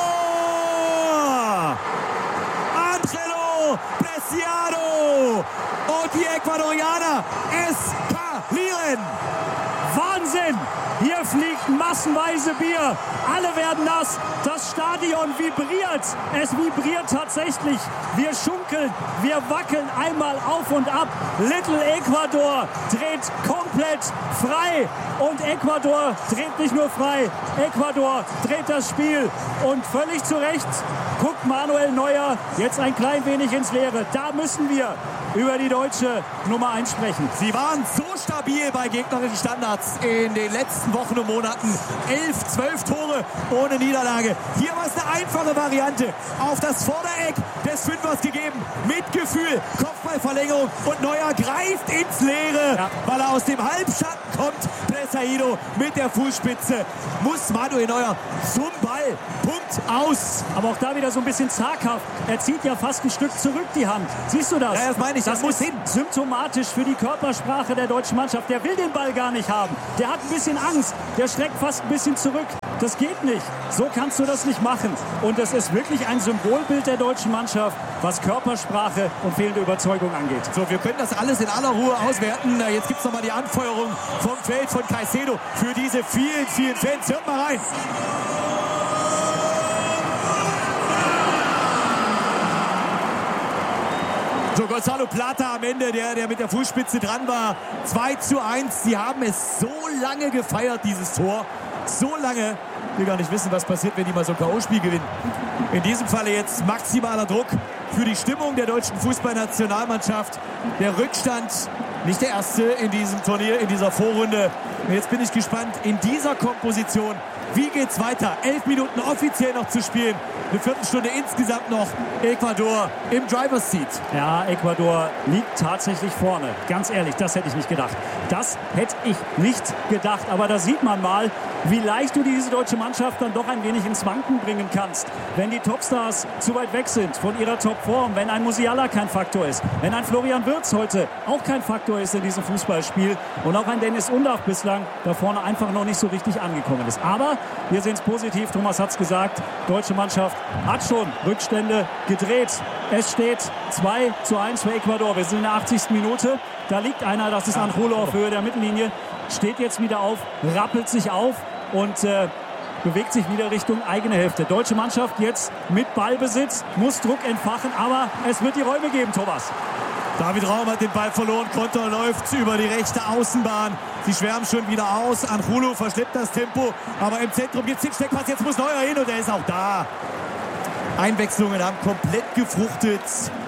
Angelo Preciado! Und die Ecuadorianer eskalieren! Wahnsinn! Hier fliegt massenweise Bier. Alle werden nass. Das Stadion vibriert. Es vibriert tatsächlich. Wir schunkeln, wir wackeln einmal auf und ab. Little Ecuador dreht komplett frei. Und Ecuador dreht nicht nur frei. Ecuador dreht das Spiel. Und völlig zu Recht guckt Manuel Neuer jetzt ein klein wenig ins Leere. Da müssen wir über die deutsche Nummer 1 sprechen. Sie waren so stabil bei gegnerischen Standards in den letzten Wochen und Monaten. 11, 12 Tore ohne Niederlage. Hier war es eine einfache Variante. Auf das Vordereck des Fünfers gegeben. Mit Gefühl. Kopfballverlängerung. Und Neuer greift ins Leere, weil er aus dem Halbschatten kommt. Bresaido mit der Fußspitze. Muss Manuel Neuer zum Ball. Punkt, aus. Aber auch da wieder so ein bisschen zaghaft. Er zieht ja fast ein Stück zurück die Hand. Siehst du das? Ja, das meine ich. Das muss hin. Symptomatisch für die Körpersprache der deutschen Mannschaft. Der will den Ball gar nicht haben. Der hat ein bisschen Angst. Der schreckt fast ein bisschen zurück. Das geht nicht. So kannst du das nicht machen. Und es ist wirklich ein Symbolbild der deutschen Mannschaft, was Körpersprache und fehlende Überzeugung angeht. So, wir können das alles in aller Ruhe auswerten. Jetzt gibt es nochmal die Anfeuerung vom Feld von Caicedo für diese vielen, vielen Fans. Hört mal rein. So, Gonzalo Plata am Ende, der mit der Fußspitze dran war. 2:1. Sie haben es so lange gefeiert, dieses Tor. So lange. Ich will gar nicht wissen, was passiert, wenn die mal so ein K.O.-Spiel gewinnen. In diesem Falle jetzt maximaler Druck für die Stimmung der deutschen Fußballnationalmannschaft. Der Rückstand, nicht der erste in diesem Turnier, in dieser Vorrunde. Und jetzt bin ich gespannt, in dieser Komposition, wie geht's weiter? 11 Minuten offiziell noch zu spielen. Eine Viertelstunde insgesamt noch. Ecuador im Driver's Seat. Ja, Ecuador liegt tatsächlich vorne. Ganz ehrlich, das hätte ich nicht gedacht. Das hätte ich nicht gedacht. Aber da sieht man mal, wie leicht du diese deutsche Mannschaft dann doch ein wenig ins Wanken bringen kannst. Wenn die Topstars zu weit weg sind von ihrer Topform, wenn ein Musiala kein Faktor ist, wenn ein Florian Wirtz heute auch kein Faktor ist in diesem Fußballspiel und auch ein Dennis Undaff bislang da vorne einfach noch nicht so richtig angekommen ist. Aber wir sehen es positiv, Thomas hat es gesagt, deutsche Mannschaft hat schon Rückstände gedreht. Es steht 2:1 für Ecuador. Wir sind in der 80. Minute. Da liegt einer, das ist Angulo auf Höhe der Mittellinie. Steht jetzt wieder auf, rappelt sich auf und bewegt sich wieder Richtung eigene Hälfte. Deutsche Mannschaft jetzt mit Ballbesitz, muss Druck entfachen, aber es wird die Räume geben, Thomas. David Raum hat den Ball verloren, Konter läuft über die rechte Außenbahn. Sie schwärmen schon wieder aus. Angulo verschleppt das Tempo, aber im Zentrum gibt es den Steckpass. Jetzt muss Neuer hin und er ist auch da. Einwechslungen haben komplett gefruchtet.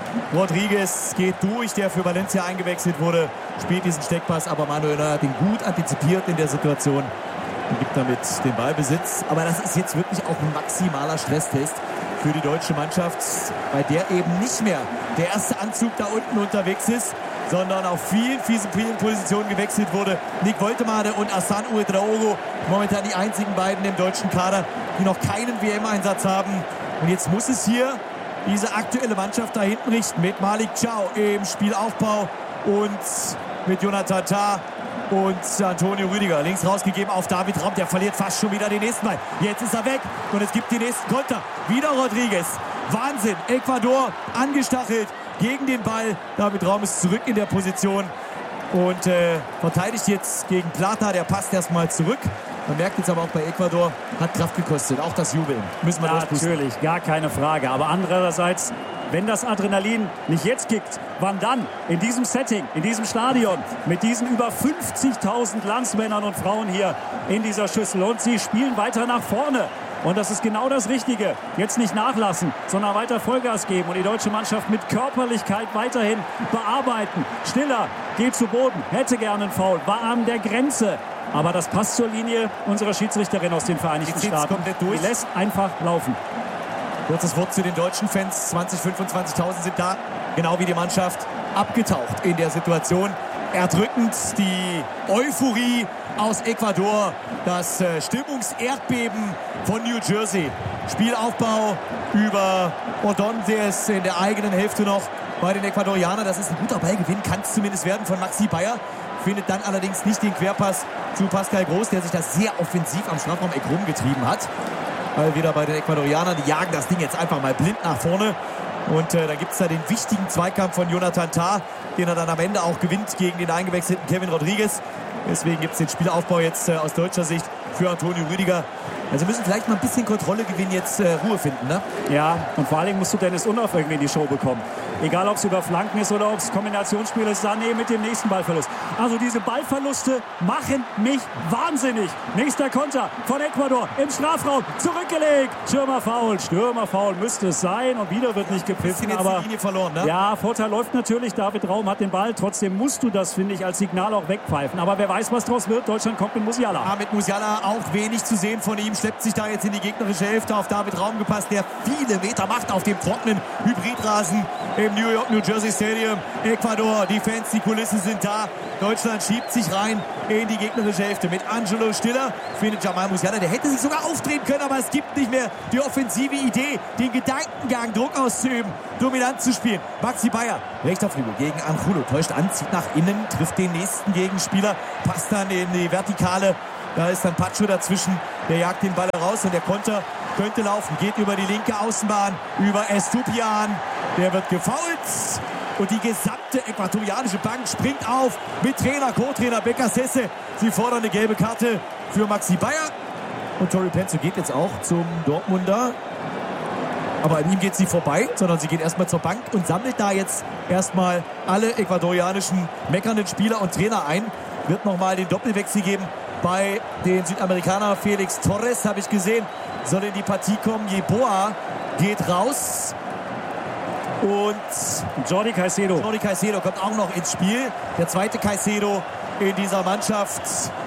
Rodriguez geht durch, der für Valencia eingewechselt wurde, spielt diesen Steckpass, aber Manuel Neuer hat ihn gut antizipiert in der Situation und gibt damit den Ballbesitz. Aber das ist jetzt wirklich auch ein maximaler Stresstest für die deutsche Mannschaft, bei der eben nicht mehr der erste Anzug da unten unterwegs ist, sondern auf vielen Positionen gewechselt wurde. Nick Woltemade und Hassan Ouedraogo, momentan die einzigen beiden im deutschen Kader, die noch keinen WM-Einsatz haben. Und jetzt muss es hier diese aktuelle Mannschaft da hinten richten mit Malik Thiaw im Spielaufbau und mit Jonathan Tah und Antonio Rüdiger. Links rausgegeben auf David Raum, der verliert fast schon wieder den nächsten Ball. Jetzt ist er weg und es gibt den nächsten Konter. Wieder Rodriguez. Wahnsinn. Ecuador angestachelt gegen den Ball. David Raum ist zurück in der Position und verteidigt jetzt gegen Plata. Der passt erstmal zurück. Man merkt jetzt aber auch bei Ecuador, hat Kraft gekostet. Auch das Jubeln müssen wir durchpusten. Natürlich, gar keine Frage. Aber andererseits, wenn das Adrenalin nicht jetzt kickt, wann dann? In diesem Setting, in diesem Stadion, mit diesen über 50.000 Landsmännern und Frauen hier in dieser Schüssel. Und sie spielen weiter nach vorne. Und das ist genau das Richtige. Jetzt nicht nachlassen, sondern weiter Vollgas geben. Und die deutsche Mannschaft mit Körperlichkeit weiterhin bearbeiten. Stiller geht zu Boden, hätte gerne einen Foul, war an der Grenze. Aber das passt zur Linie unserer Schiedsrichterin aus den Vereinigten Staaten. Die lässt einfach laufen. Kurzes Wort zu den deutschen Fans. 20.000, 25.000 sind da. Genau wie die Mannschaft abgetaucht in der Situation. Erdrückend die Euphorie aus Ecuador. Das Stimmungserdbeben von New Jersey. Spielaufbau über Ordonez in der eigenen Hälfte noch bei den Ecuadorianern. Das ist ein guter Ballgewinn. Kann es zumindest werden von Maxi Bayer. Findet dann allerdings nicht den Querpass zu Pascal Groß, der sich das sehr offensiv am Strafraum-Eck rumgetrieben hat. Weil wieder bei den Ecuadorianern, die jagen das Ding jetzt einfach mal blind nach vorne. Und dann gibt es da den wichtigen Zweikampf von Jonathan Tah, den er dann am Ende auch gewinnt gegen den eingewechselten Kevin Rodriguez. Deswegen gibt es den Spielaufbau jetzt aus deutscher Sicht für Antonio Rüdiger. Also müssen vielleicht mal ein bisschen Kontrolle gewinnen, jetzt Ruhe finden, ne? Ja, und vor allen Dingen musst du Dennis Undaff irgendwie in die Show bekommen. Egal, ob es über Flanken ist oder ob es Kombinationsspiel ist. Sané mit dem nächsten Ballverlust. Also diese Ballverluste machen mich wahnsinnig. Nächster Konter von Ecuador im Strafraum. Zurückgelegt. Stürmerfoul müsste es sein. Und wieder wird nicht gepfiffen. Aber die Linie verloren, ne? Ja, Vorteil läuft natürlich. David Raum hat den Ball. Trotzdem musst du das, finde ich, als Signal auch wegpfeifen. Aber wer weiß, was draus wird. Deutschland kommt mit Musiala. Ja, mit Musiala auch wenig zu sehen von ihm. Schleppt sich da jetzt in die gegnerische Hälfte, auf David Raum gepasst, der viele Meter macht auf dem trockenen Hybridrasen im New Jersey Stadium. Ecuador, die Fans, die Kulissen sind da. Deutschland schiebt sich rein in die gegnerische Hälfte mit Angelo Stiller. Findet Jamal Musiala, der hätte sich sogar aufdrehen können, aber es gibt nicht mehr die offensive Idee, den Gedankengang, Druck auszuüben, dominant zu spielen. Maxi Bayer, rechter Flügel gegen Angulo, täuscht an, zieht nach innen, trifft den nächsten Gegenspieler, passt dann in die Vertikale. Da ist dann Pacho dazwischen, der jagt den Ball raus und der Konter könnte laufen. Geht über die linke Außenbahn, über Estupiñán. Der wird gefoult. Und die gesamte äquatorianische Bank springt auf mit Trainer, Co-Trainer Becasese. Sie fordern eine gelbe Karte für Maxi Bayer. Und Tori Penzo geht jetzt auch zum Dortmunder. Aber an ihm geht sie vorbei, sondern sie geht erstmal zur Bank und sammelt da jetzt erstmal alle äquatorianischen meckernden Spieler und Trainer ein. Wird nochmal den Doppelwechsel geben bei den Südamerikanern. Felix Torres, habe ich gesehen, soll in die Partie kommen. Yeboah geht raus. Und Jordi Caicedo kommt auch noch ins Spiel. Der zweite Caicedo in dieser Mannschaft.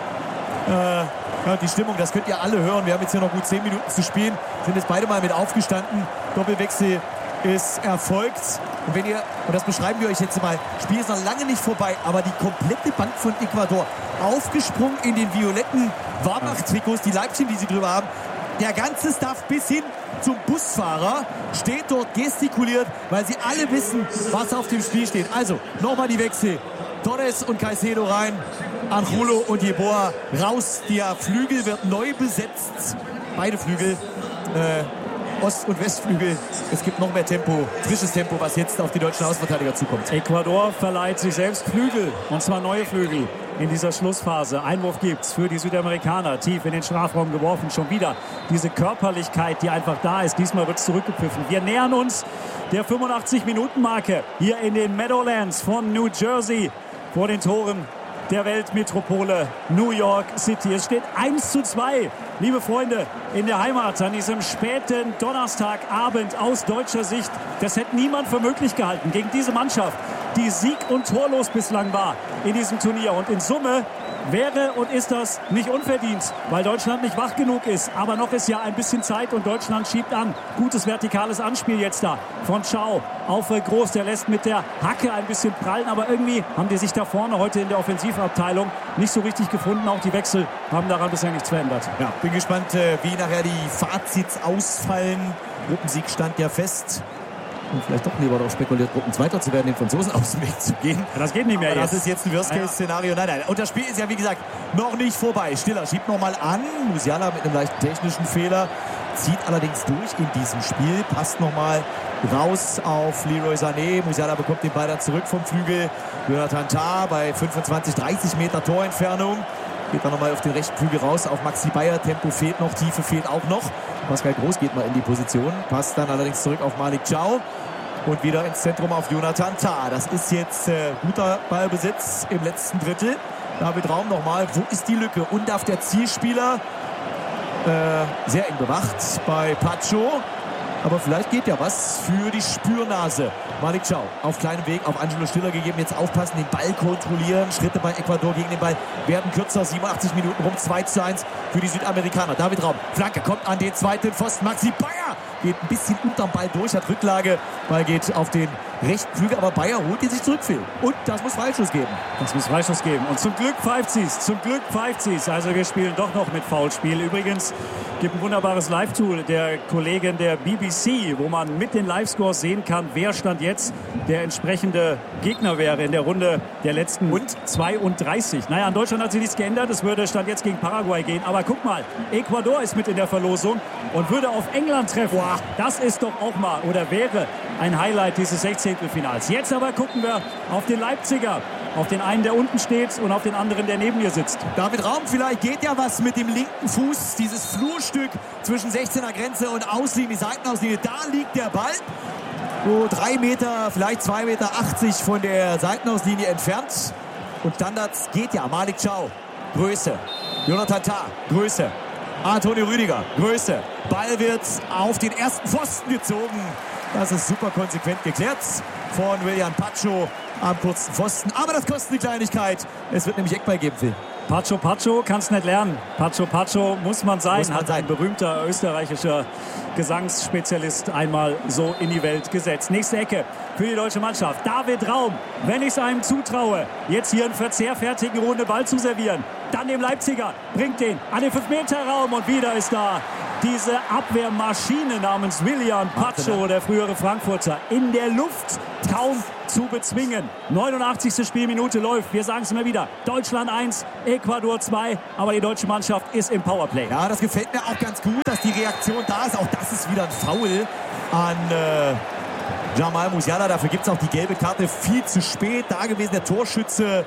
Ja, die Stimmung, das könnt ihr alle hören. Wir haben jetzt hier noch gut 10 Minuten zu spielen. Sind jetzt beide mal mit aufgestanden. Doppelwechsel ist erfolgt. Und wenn ihr, und das beschreiben wir euch jetzt mal, Spiel ist noch lange nicht vorbei, aber die komplette Bank von Ecuador aufgesprungen in den violetten Warmach-Trikots, die Leibchen, die sie drüber haben. Der ganze Staff bis hin zum Busfahrer steht dort, gestikuliert, weil sie alle wissen, was auf dem Spiel steht. Also, nochmal die Wechsel. Torres und Caicedo rein, Angulo und Yeboah raus. Der Flügel wird neu besetzt. Beide Flügel, Ost- und Westflügel. Es gibt noch mehr Tempo, frisches Tempo, was jetzt auf die deutschen Außenverteidiger zukommt. Ecuador verleiht sich selbst Flügel, und zwar neue Flügel in dieser Schlussphase. Einwurf gibt's für die Südamerikaner, tief in den Strafraum geworfen. Schon wieder diese Körperlichkeit, die einfach da ist. Diesmal wird es zurückgepfiffen. Wir nähern uns der 85-Minuten-Marke hier in den Meadowlands von New Jersey vor den Toren der Weltmetropole New York City. Es steht 1:2, liebe Freunde, in der Heimat an diesem späten Donnerstagabend aus deutscher Sicht. Das hätte niemand für möglich gehalten gegen diese Mannschaft, die sieg- und torlos bislang war in diesem Turnier. Und in Summe wäre und ist das nicht unverdient, weil Deutschland nicht wach genug ist. Aber noch ist ja ein bisschen Zeit und Deutschland schiebt an. Gutes vertikales Anspiel jetzt da von Schau auf Groß. Der lässt mit der Hacke ein bisschen prallen, aber irgendwie haben die sich da vorne heute in der Offensivabteilung nicht so richtig gefunden. Auch die Wechsel haben daran bisher nichts verändert. Ja, bin gespannt, wie nachher die Fazits ausfallen. Gruppensieg stand ja fest. Und vielleicht doch lieber darauf spekuliert, Gruppenzweiter zu werden, den Franzosen aus dem Weg zu gehen. Ja, das geht nicht mehr. Aber das ist jetzt ein Worst-Case-Szenario. Nein. Und das Spiel ist ja, wie gesagt, noch nicht vorbei. Stiller schiebt nochmal an. Musiala mit einem leichten technischen Fehler. Zieht allerdings durch in diesem Spiel. Passt nochmal raus auf Leroy Sané. Musiala bekommt den Ball dann zurück vom Flügel. Jonathan Tah bei 25, 30 Meter Torentfernung. Geht dann nochmal auf den rechten Flügel raus auf Maxi Bayer. Tempo fehlt noch, Tiefe fehlt auch noch. Pascal Groß geht mal in die Position. Passt dann allerdings zurück auf Malik Thiaw. Und wieder ins Zentrum auf Jonathan Tah. Das ist jetzt guter Ballbesitz im letzten Drittel. David Raum nochmal. Wo ist die Lücke? Und auf der Zielspieler sehr eng bewacht bei Pacho. Aber vielleicht geht ja was für die Spürnase. Malik Thiaw auf kleinem Weg auf Angelo Stiller gegeben. Jetzt aufpassen, den Ball kontrollieren. Schritte bei Ecuador gegen den Ball werden kürzer. 87 Minuten rum. 2:1 für die Südamerikaner. David Raum. Flanke kommt an den zweiten Pfosten. Maxi Bayer geht ein bisschen unterm Ball durch. Hat Rücklage. Ball geht auf den rechten Flügel. Aber Bayer holt ihn sich zurück. Und das muss Freischuss geben. Das muss Freischuss geben. Und zum Glück pfeift sie's. Also wir spielen doch noch mit Foulspiel. Übrigens gibt ein wunderbares Live-Tool der Kollegen der BBC, wo man mit den Live-Scores sehen kann, wer Stand jetzt der entsprechende Gegner wäre in der Runde der letzten 32. Naja, an Deutschland hat sich nichts geändert. Es würde Stand jetzt gegen Paraguay gehen. Aber guck mal, Ecuador ist mit in der Verlosung und würde auf England treffen. Boah, das ist doch auch mal oder wäre ein Highlight dieses 16. Finals. Jetzt aber gucken wir auf den Leipziger. Auf den einen, der unten steht und auf den anderen, der neben ihr sitzt. David Raum, vielleicht geht ja was mit dem linken Fuß. Dieses Flurstück zwischen 16er Grenze und Auslinie, Seitenauslinie. Da liegt der Ball. So 3 Meter, vielleicht 2,80 Meter von der Seitenauslinie entfernt. Und Standards geht ja. Malik Thiaw, Größe. Jonathan Tah, Größe. Antonio Rüdiger, Größe. Ball wird auf den ersten Pfosten gezogen. Das ist super konsequent geklärt von Willian Pacho am kurzen Pfosten. Aber das kostet eine Kleinigkeit. Es wird nämlich Eckball geben, Phil. Pacho kannst nicht lernen. Pacho muss man sein. Hat ein berühmter österreichischer Gesangsspezialist einmal so in die Welt gesetzt. Nächste Ecke für die deutsche Mannschaft. David Raum, wenn ich es einem zutraue, jetzt hier einen verzehrfertigen runden Ball zu servieren. Dann dem Leipziger, bringt den an den 5-Meter-Raum und wieder ist da diese Abwehrmaschine namens Willian Pacho, der frühere Frankfurter, in der Luft kaum zu bezwingen. 89. Spielminute läuft. Wir sagen es immer wieder. Deutschland 1, Ecuador 2. Aber die deutsche Mannschaft ist im Powerplay. Ja, das gefällt mir auch ganz gut, dass die Reaktion da ist. Auch das ist wieder ein Foul an Jamal Musiala. Dafür gibt es auch die gelbe Karte. Viel zu spät da gewesen. Der Torschütze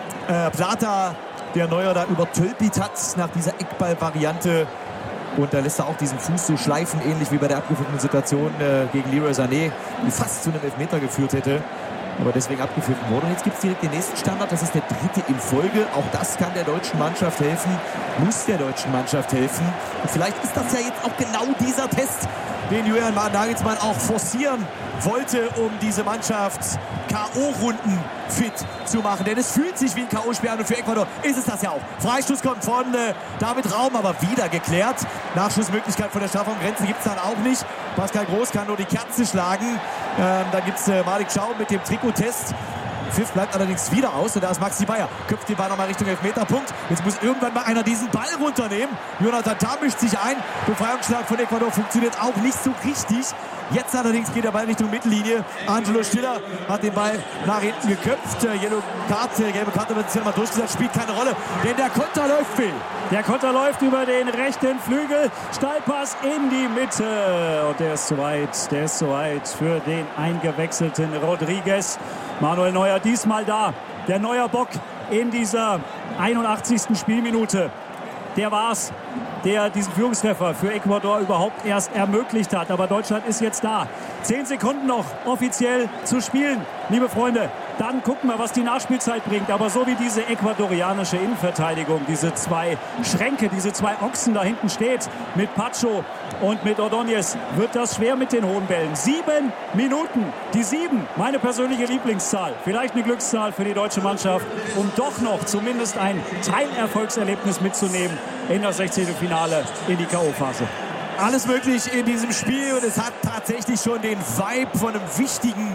Plata, der Neuer da übertölpelt hat nach dieser Eckball-Variante. Und da lässt er auch diesen Fuß so schleifen, ähnlich wie bei der abgeführten Situation gegen Leroy Sané, die fast zu einem Elfmeter geführt hätte. Aber deswegen abgeführt wurde. Und jetzt gibt es direkt den nächsten Standard. Das ist der 3. in Folge. Auch das kann der deutschen Mannschaft helfen. Muss der deutschen Mannschaft helfen. Und vielleicht ist das ja jetzt auch genau dieser Test, den Julian Nagelsmann auch forcieren wollte, um diese Mannschaft K.O.-Runden fit zu machen. Denn es fühlt sich wie ein K.O.-Spiel an und für Ecuador ist es das ja auch. Freistoß kommt von David Raum, aber wieder geklärt. Nachschussmöglichkeit von der Strafraumgrenze gibt es dann auch nicht. Pascal Groß kann nur die Kerze schlagen. Dann gibt es Malik Thiaw mit dem Trikottest. Pfiff bleibt allerdings wieder aus und da ist Maxi Bayer. Köpft den Ball nochmal Richtung Elfmeterpunkt. Jetzt muss irgendwann mal einer diesen Ball runternehmen. Jonathan Tah mischt sich ein. Befreiungsschlag von Ecuador funktioniert auch nicht so richtig. Jetzt allerdings geht der Ball Richtung Mittellinie. Angelo Stiller hat den Ball nach hinten geköpft. Gelbe Karte wird jetzt hier nochmal durchgesetzt. Spielt keine Rolle, denn der Konter läuft, Phil. Der Konter läuft über den rechten Flügel. Steilpass in die Mitte. Und der ist zu weit. Der ist zu weit für den eingewechselten Rodriguez. Manuel Neuer diesmal da. Der Neuer Bock in dieser 81. Spielminute. Der war's, der diesen Führungstreffer für Ecuador überhaupt erst ermöglicht hat. Aber Deutschland ist jetzt da. 10 Sekunden noch offiziell zu spielen, liebe Freunde. Dann gucken wir, was die Nachspielzeit bringt. Aber so wie diese ecuadorianische Innenverteidigung, diese 2 Schränke, diese 2 Ochsen da hinten steht, mit Pacho und mit Ordóñez, wird das schwer mit den hohen Bällen. 7 Minuten, die 7, meine persönliche Lieblingszahl. Vielleicht eine Glückszahl für die deutsche Mannschaft, um doch noch zumindest ein Teilerfolgserlebnis mitzunehmen in das 16. Finale in die K.O.-Phase. Alles möglich in diesem Spiel und es hat tatsächlich schon den Vibe von einem wichtigen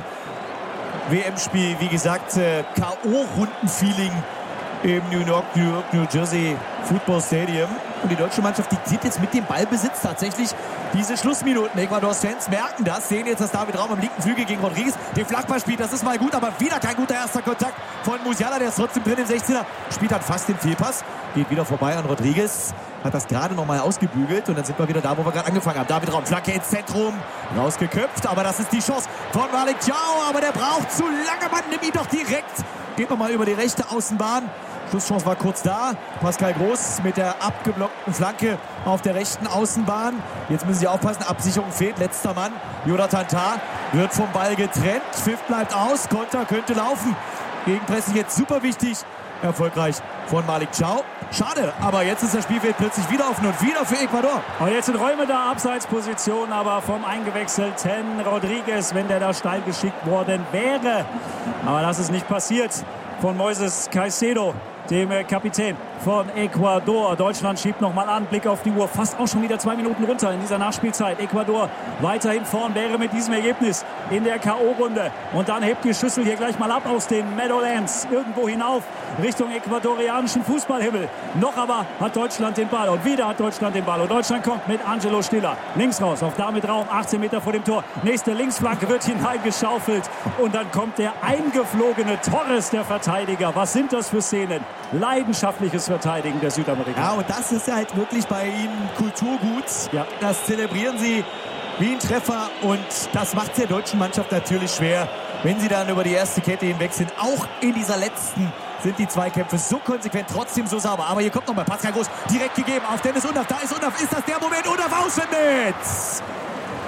WM-Spiel. Wie gesagt, K.O.-Runden-Feeling im New Jersey Football Stadium. Und die deutsche Mannschaft diktiert jetzt mit dem Ballbesitz tatsächlich diese Schlussminuten. Ecuadors Fans merken das, sehen jetzt, dass David Raum am linken Flügel gegen Rodriguez den Flachball spielt. Das ist mal gut, aber wieder kein guter erster Kontakt von Musiala. Der ist trotzdem drin im 16er. Spielt dann fast den Fehlpass. Geht wieder vorbei an Rodriguez. Hat das gerade noch mal ausgebügelt. Und dann sind wir wieder da, wo wir gerade angefangen haben. David Raum, Flanke ins Zentrum. Rausgeköpft. Aber das ist die Chance von Malik Thiaw. Aber der braucht zu lange. Man nimmt ihn doch direkt. Geht nochmal über die rechte Außenbahn. Schusschance war kurz da. Pascal Groß mit der abgeblockten Flanke auf der rechten Außenbahn. Jetzt müssen Sie aufpassen, Absicherung fehlt. Letzter Mann, Jonathan Tah, wird vom Ball getrennt. Pfiff bleibt aus, Konter könnte laufen. Gegenpressing jetzt super wichtig. Erfolgreich von Malik Thiaw. Schade, aber jetzt ist das Spielfeld plötzlich wieder offen und wieder für Ecuador. Und jetzt sind Räume da, Abseitsposition, aber vom eingewechselten Rodriguez, wenn der da steil geschickt worden wäre. Aber das ist nicht passiert von Moises Caicedo, dem Kapitän von Ecuador. Deutschland schiebt nochmal an, Blick auf die Uhr, fast auch schon wieder 2 Minuten runter in dieser Nachspielzeit. Ecuador weiterhin vorn, wäre mit diesem Ergebnis in der K.O.-Runde. Und dann hebt die Schüssel hier gleich mal ab aus den Meadowlands, irgendwo hinauf, Richtung ecuadorianischen Fußballhimmel. Noch aber hat Deutschland den Ball und wieder hat Deutschland den Ball. Und Deutschland kommt mit Angelo Stiller links raus, auf David Raum, 18 Meter vor dem Tor. Nächste Linksflanke wird hineingeschaufelt und dann kommt der eingeflogene Torres, der Verteidiger. Was sind das für Szenen? Leidenschaftliches Verteidigen der Südamerikaner. Ja, und das ist halt wirklich bei ihnen Kulturgut. Ja. Das zelebrieren sie wie ein Treffer und das macht es der deutschen Mannschaft natürlich schwer, wenn sie dann über die erste Kette hinweg sind. Auch in dieser letzten sind die Zweikämpfe so konsequent, trotzdem so sauber. Aber hier kommt nochmal Pascal Groß, direkt gegeben auf Dennis Undaff. Da ist Undaff, ist das der Moment? Undaff aus dem Netz! Da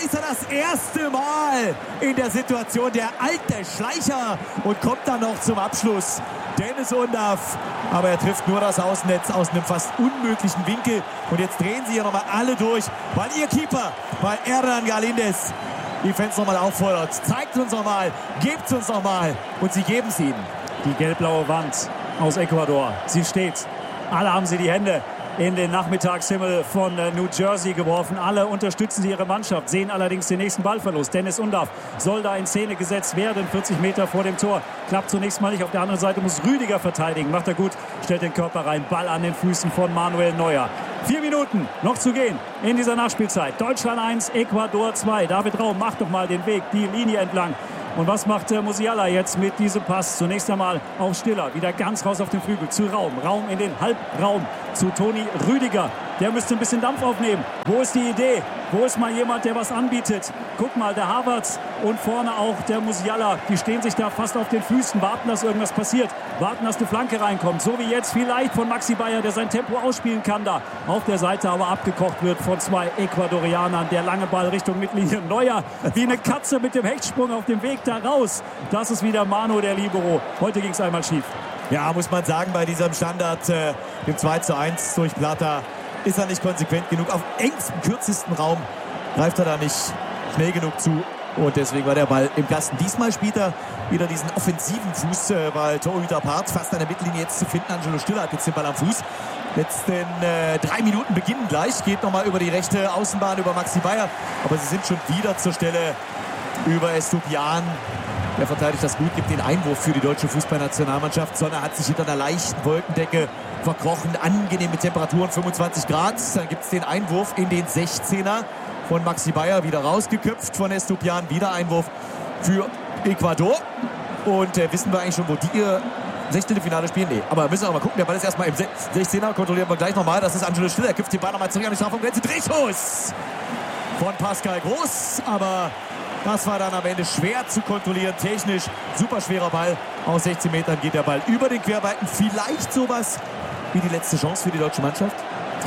ist er das erste Mal in der Situation, der alte Schleicher, und kommt dann noch zum Abschluss. Dennis Undaff, aber er trifft nur das Außennetz aus einem fast unmöglichen Winkel. Und jetzt drehen sie hier nochmal alle durch, weil ihr Keeper, weil Hernan Galíndez die Fans nochmal auffordert. Zeigt uns nochmal, gebt uns nochmal, und sie geben es ihnen. Die gelb-blaue Wand aus Ecuador, sie steht. Alle haben sie die Hände in den Nachmittagshimmel von New Jersey geworfen. Alle unterstützen sie ihre Mannschaft, sehen allerdings den nächsten Ballverlust. Dennis Undaff soll da in Szene gesetzt werden, 40 Meter vor dem Tor. Klappt zunächst mal nicht. Auf der anderen Seite muss Rüdiger verteidigen. Macht er gut, stellt den Körper rein. Ball an den Füßen von Manuel Neuer. 4 Minuten noch zu gehen in dieser Nachspielzeit. Deutschland 1, Ecuador 2. David Raum macht doch mal den Weg, die Linie entlang. Und was macht Musiala jetzt mit diesem Pass? Zunächst einmal auf Stiller, wieder ganz raus auf den Flügel, zu Raum. Raum in den Halbraum zu Toni Rüdiger. Der müsste ein bisschen Dampf aufnehmen. Wo ist die Idee? Wo ist mal jemand, der was anbietet? Guck mal, der Havertz und vorne auch der Musiala. Die stehen sich da fast auf den Füßen, warten, dass irgendwas passiert. Warten, dass die Flanke reinkommt. So wie jetzt vielleicht von Maxi Bayer, der sein Tempo ausspielen kann da. Auf der Seite aber abgekocht wird von 2 Ecuadorianern. Der lange Ball Richtung Mittellinie. Neuer wie eine Katze mit dem Hechtsprung auf dem Weg da raus. Das ist wieder Manu, der Libero. Heute ging es einmal schief. Ja, muss man sagen, bei diesem Standard, dem 2:1 durch Plata, ist er nicht konsequent genug. Auf engstem, kürzesten Raum greift er da nicht schnell genug zu. Und deswegen war der Ball im Kasten. Diesmal spielt er wieder diesen offensiven Fuß, weil Torhüter Part fast an der Mittellinie jetzt zu finden. Angelo Stiller hat jetzt den Ball am Fuß. Letzten 3 Minuten beginnen gleich. Geht nochmal über die rechte Außenbahn, über Maxi Bayer. Aber sie sind schon wieder zur Stelle über Estupiñán. Der verteidigt das gut, gibt den Einwurf für die deutsche Fußballnationalmannschaft. Sonne hat sich hinter einer leichten Wolkendecke verkrochen. Angenehme Temperaturen, 25 Grad. Dann gibt es den Einwurf in den 16er von Maxi Bayer. Wieder rausgeköpft von Estupiñán. Wieder Einwurf für Ecuador. Und wissen wir eigentlich schon, wo die ihr 16. Finale spielen? Nee, aber müssen wir mal gucken. Der Ball ist erstmal im 16er. Kontrollieren wir gleich nochmal. Das ist Angelo Stiller. Er köpft den Ball nochmal zurück an die Strafraumgrenze. Drehschuss von Pascal Groß. Aber das war dann am Ende schwer zu kontrollieren. Technisch super schwerer Ball. Aus 16 Metern geht der Ball über den Querbalken. Vielleicht sowas wie die letzte Chance für die deutsche Mannschaft?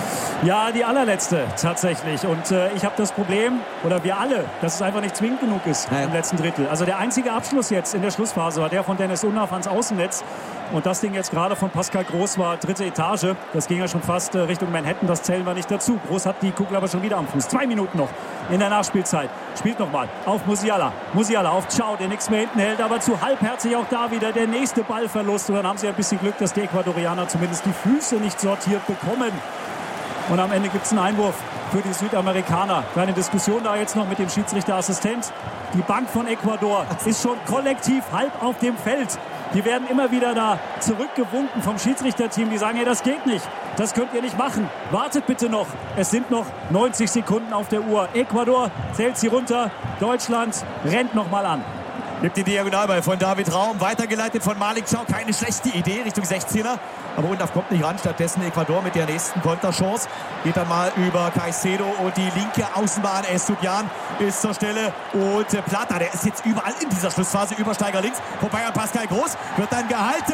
Ja, die allerletzte tatsächlich. Und ich habe das Problem, oder wir alle, dass es einfach nicht zwingend genug ist im letzten Drittel. Also der einzige Abschluss jetzt in der Schlussphase war der von Dennis Undaff ans Außennetz. Und das Ding jetzt gerade von Pascal Groß war 3. Etage. Das ging ja schon fast Richtung Manhattan. Das zählen wir nicht dazu. Groß hat die Kugel aber schon wieder am Fuß. 2 Minuten noch in der Nachspielzeit. Spielt nochmal auf Musiala. Musiala auf Chao, der nichts mehr hinten hält. Aber zu halbherzig auch da wieder der nächste Ballverlust. Und dann haben sie ein bisschen Glück, dass die Ecuadorianer zumindest die Füße nicht sortiert bekommen. Und am Ende gibt es einen Einwurf für die Südamerikaner. Kleine Diskussion da jetzt noch mit dem Schiedsrichterassistent. Die Bank von Ecuador ist schon kollektiv halb auf dem Feld. Die werden immer wieder da zurückgewunken vom Schiedsrichterteam. Die sagen, hey, das geht nicht. Das könnt ihr nicht machen. Wartet bitte noch. Es sind noch 90 Sekunden auf der Uhr. Ecuador zählt sie runter. Deutschland rennt noch mal an. Gibt den Diagonalball von David Raum, weitergeleitet von Malik Chao. Keine schlechte Idee Richtung 16er. Aber Undaff kommt nicht ran. Stattdessen Ecuador mit der nächsten Konterchance. Geht dann mal über Caicedo und die linke Außenbahn. Estupiñán ist zur Stelle. Und Plata, der ist jetzt überall in dieser Schlussphase. Übersteiger links. Vorbei an Pascal Groß. Wird dann gehalten.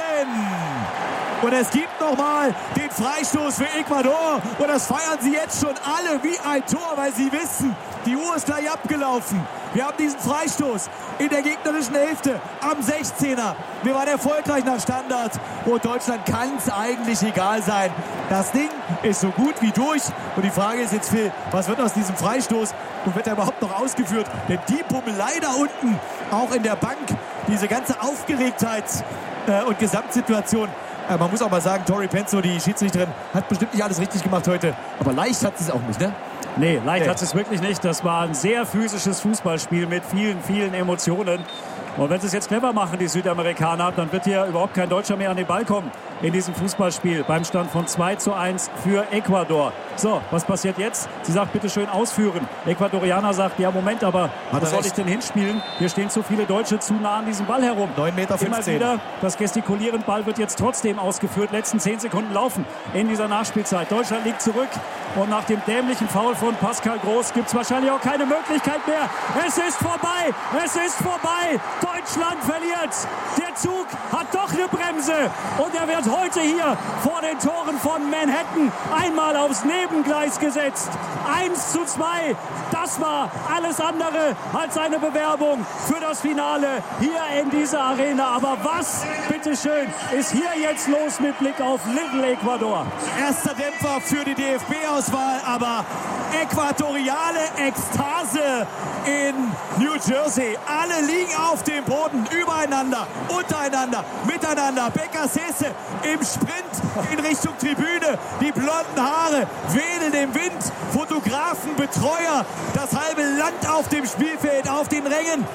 Und es gibt nochmal den Freistoß für Ecuador. Und das feiern sie jetzt schon alle wie ein Tor, weil sie wissen, die Uhr ist gleich abgelaufen. Wir haben diesen Freistoß in der gegnerischen Hälfte am 16er. Wir waren erfolgreich nach Standard. Und Deutschland kann es eigentlich egal sein. Das Ding ist so gut wie durch. Und die Frage ist jetzt, Phil, was wird aus diesem Freistoß? Und wird er überhaupt noch ausgeführt? Denn die Pummelei da unten, auch in der Bank, diese ganze Aufgeregtheit und Gesamtsituation. Man muss auch mal sagen, Tori Penzo, die Schiedsrichterin, hat bestimmt nicht alles richtig gemacht heute. Aber leicht hat sie es auch nicht, ne? Nee, leicht hat sie es wirklich nicht. Das war ein sehr physisches Fußballspiel mit vielen, vielen Emotionen. Und wenn sie es jetzt clever machen, die Südamerikaner, dann wird hier überhaupt kein Deutscher mehr an den Ball kommen in diesem Fußballspiel beim Stand von 2:1 für Ecuador. So, was passiert jetzt? Sie sagt, bitte schön ausführen. Ecuadorianer sagt, ja Moment, aber wo soll ich denn hinspielen? Hier stehen zu viele Deutsche zu nah an diesem Ball herum. 9,15 Meter. Immer wieder das Gestikulieren, Ball wird jetzt trotzdem ausgeführt. Letzten 10 Sekunden laufen in dieser Nachspielzeit. Deutschland liegt zurück und nach dem dämlichen Foul von Pascal Groß gibt es wahrscheinlich auch keine Möglichkeit mehr. Es ist vorbei! Es ist vorbei! Deutschland verliert! Der Zug hat doch eine Bremse und er wird heute hier vor den Toren von Manhattan einmal aufs Nebengleis gesetzt. 1:2, das war alles andere als eine Bewerbung für das Finale hier in dieser Arena. Aber was, bitteschön, ist hier jetzt los mit Blick auf Little Ecuador? Erster Dämpfer für die DFB-Auswahl, aber äquatoriale Ekstase in New Jersey. Alle liegen auf dem Boden, übereinander, untereinander, miteinander. Becker Sese im Sprint in Richtung Tribüne. Die blonden Haare wedeln im Wind. Fotografen, Betreuer, das halbe Land auf dem Spielfeld, auf den Rängen.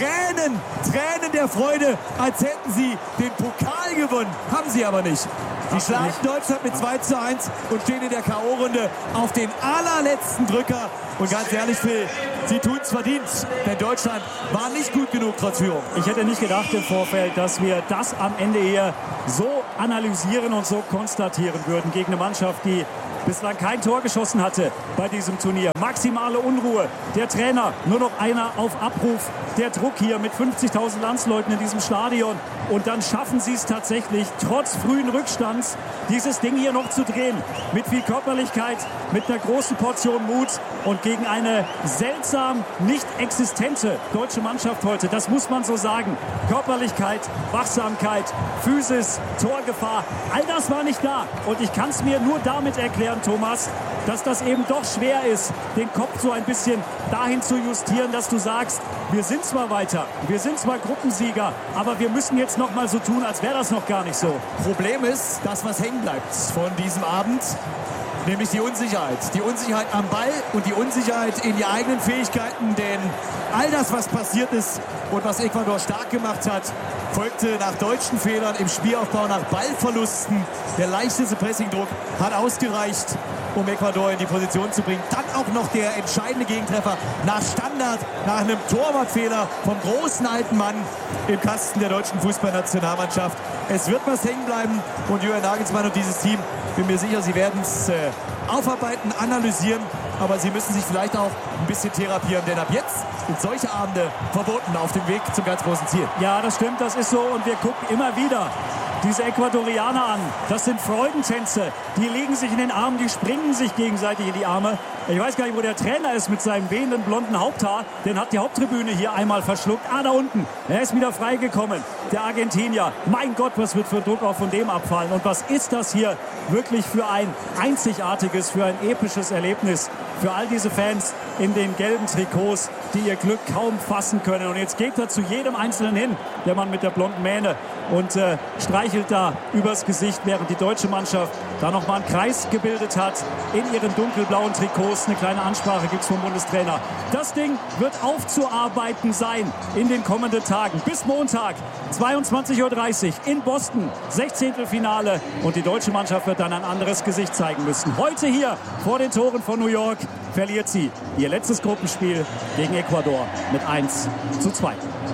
Tränen der Freude, als hätten sie den Pokal gewonnen. Haben sie aber nicht. Sie schlagen Deutschland mit 2:1 und stehen in der K.O.-Runde auf den allerletzten Drücker. Und ganz ehrlich, Phil, sie tun es verdient, denn Deutschland war nicht gut genug trotz Führung. Ich hätte nicht gedacht im Vorfeld, dass wir das am Ende hier so analysieren und so konstatieren würden gegen eine Mannschaft, die bislang kein Tor geschossen hatte bei diesem Turnier. Maximale Unruhe. Der Trainer, nur noch einer auf Abruf. Der Druck hier mit 50.000 Landsleuten in diesem Stadion. Und dann schaffen sie es tatsächlich, trotz frühen Rückstands, dieses Ding hier noch zu drehen. Mit viel Körperlichkeit, mit einer großen Portion Mut und gegen eine seltsam nicht existente deutsche Mannschaft heute. Das muss man so sagen. Körperlichkeit, Wachsamkeit, Physis, Torgefahr, all das war nicht da. Und ich kann es mir nur damit erklären, Thomas, dass das eben doch schwer ist, den Kopf so ein bisschen dahin zu justieren, dass du sagst, wir sind zwar weiter, wir sind zwar Gruppensieger, aber wir müssen jetzt noch mal so tun, als wäre das noch gar nicht so. Problem ist, das, was hängen bleibt von diesem Abend, nämlich die Unsicherheit. Die Unsicherheit am Ball und die Unsicherheit in die eigenen Fähigkeiten, denn all das, was passiert ist und was Ecuador stark gemacht hat, folgte nach deutschen Fehlern im Spielaufbau, nach Ballverlusten. Der leichteste Pressingdruck hat ausgereicht, um Ecuador in die Position zu bringen. Dann auch noch der entscheidende Gegentreffer nach Standard, nach einem Torwartfehler vom großen alten Mann im Kasten der deutschen Fußballnationalmannschaft. Es wird was hängen bleiben und Julian Nagelsmann und dieses Team, bin mir sicher, sie werden es aufarbeiten, analysieren, aber sie müssen sich vielleicht auch ein bisschen therapieren, denn ab jetzt sind solche Abende verboten auf dem Weg zum ganz großen Ziel. Ja, das stimmt, das ist so und wir gucken immer wieder diese Ecuadorianer an. Das sind Freudentänze. Die legen sich in den Armen, die springen sich gegenseitig in die Arme. Ich weiß gar nicht, wo der Trainer ist mit seinem wehenden blonden Haupthaar. Den hat die Haupttribüne hier einmal verschluckt. Da unten. Er ist wieder freigekommen. Der Argentinier. Mein Gott, was wird für Druck auch von dem abfallen. Und was ist das hier wirklich für ein einzigartiges, für ein episches Erlebnis für all diese Fans in den gelben Trikots, die ihr Glück kaum fassen können. Und jetzt geht er zu jedem Einzelnen hin, der Mann mit der blonden Mähne, und streichelt da übers Gesicht, während die deutsche Mannschaft da nochmal einen Kreis gebildet hat in ihren dunkelblauen Trikots. Eine kleine Ansprache gibt es vom Bundestrainer. Das Ding wird aufzuarbeiten sein in den kommenden Tagen. Bis Montag, 22:30 Uhr in Boston, 16. Finale. Und die deutsche Mannschaft wird dann ein anderes Gesicht zeigen müssen. Heute hier vor den Toren von New York verliert sie ihr letztes Gruppenspiel gegen Ecuador mit 1:2.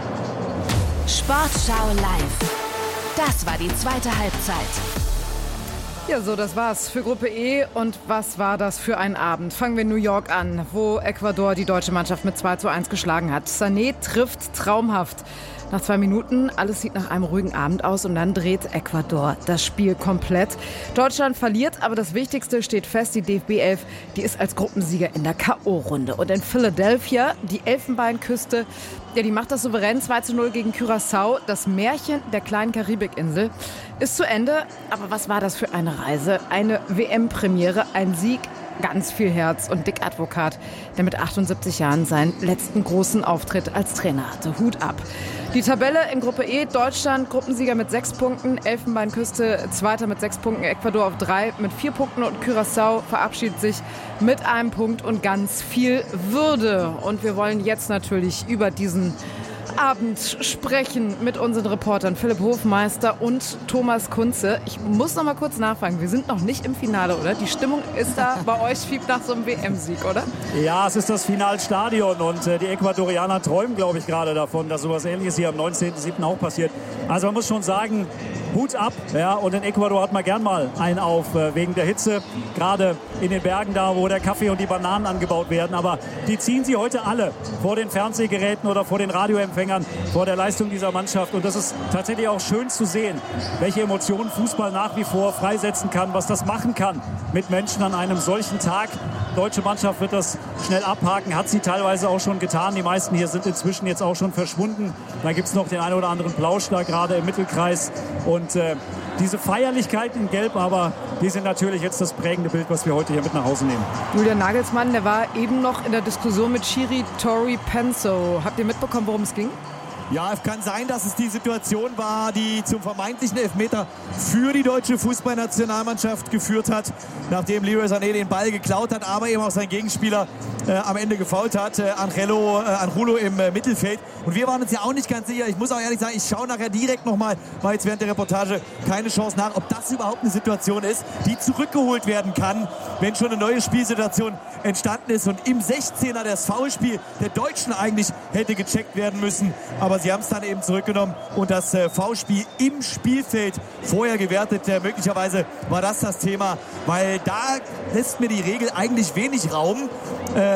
Sportschau live. Das war die zweite Halbzeit. Ja, so, das war's für Gruppe E. Und was war das für ein Abend? Fangen wir in New York an, wo Ecuador die deutsche Mannschaft mit 2:1 geschlagen hat. Sané trifft traumhaft. Nach 2 Minuten, alles sieht nach einem ruhigen Abend aus und dann dreht Ecuador das Spiel komplett. Deutschland verliert, aber das Wichtigste steht fest, die DFB 11, die ist als Gruppensieger in der K.O.-Runde. Und in Philadelphia, die Elfenbeinküste, ja, die macht das souverän 2:0 gegen Curaçao. Das Märchen der kleinen Karibikinsel ist zu Ende. Aber was war das für eine Reise? Eine WM-Premiere, ein Sieg, ganz viel Herz und Dick Advokat, der mit 78 Jahren seinen letzten großen Auftritt als Trainer hatte. Hut ab. Die Tabelle in Gruppe E, Deutschland Gruppensieger mit 6 Punkten, Elfenbeinküste Zweiter mit 6 Punkten, Ecuador auf 3 mit 4 Punkten und Curaçao verabschiedet sich mit 1 Punkt und ganz viel Würde. Und wir wollen jetzt natürlich über diesen Abend sprechen mit unseren Reportern Philipp Hofmeister und Thomas Kunze. Ich muss noch mal kurz nachfragen, wir sind noch nicht im Finale, oder? Die Stimmung ist da bei euch fiebt nach so einem WM-Sieg, oder? Ja, es ist das Finalstadion und die Ecuadorianer träumen, glaube ich, gerade davon, dass sowas Ähnliches hier am 19.07. auch passiert. Also man muss schon sagen, Hut ab. Ja, und in Ecuador hat man gern mal einen auf wegen der Hitze. Gerade in den Bergen da, wo der Kaffee und die Bananen angebaut werden. Aber die ziehen sie heute alle vor den Fernsehgeräten oder vor den Radioempfängern, vor der Leistung dieser Mannschaft. Und das ist tatsächlich auch schön zu sehen, welche Emotionen Fußball nach wie vor freisetzen kann, was das machen kann mit Menschen an einem solchen Tag. Die deutsche Mannschaft wird das schnell abhaken, hat sie teilweise auch schon getan. Die meisten hier sind inzwischen jetzt auch schon verschwunden. Da gibt es noch den einen oder anderen Plausch da gerade im Mittelkreis. Und diese Feierlichkeiten in Gelb, aber die sind natürlich jetzt das prägende Bild, was wir heute hier mit nach Hause nehmen. Julian Nagelsmann, der war eben noch in der Diskussion mit Schiri Tori Penso. Habt ihr mitbekommen, worum es ging? Ja, es kann sein, dass es die Situation war, die zum vermeintlichen Elfmeter für die deutsche Fußballnationalmannschaft geführt hat, nachdem Leroy Sané den Ball geklaut hat, aber eben auch sein Gegenspieler am Ende gefoult hat, Angulo im Mittelfeld. Und wir waren uns ja auch nicht ganz sicher. Ich muss auch ehrlich sagen, ich schaue nachher direkt nochmal, war jetzt während der Reportage keine Chance nach, ob das überhaupt eine Situation ist, die zurückgeholt werden kann, wenn schon eine neue Spielsituation entstanden ist und im 16er das Foulspiel der Deutschen eigentlich hätte gecheckt werden müssen. Aber sie haben es dann eben zurückgenommen und das Foulspiel im Spielfeld vorher gewertet. Möglicherweise war das Thema, weil da lässt mir die Regel eigentlich wenig Raum.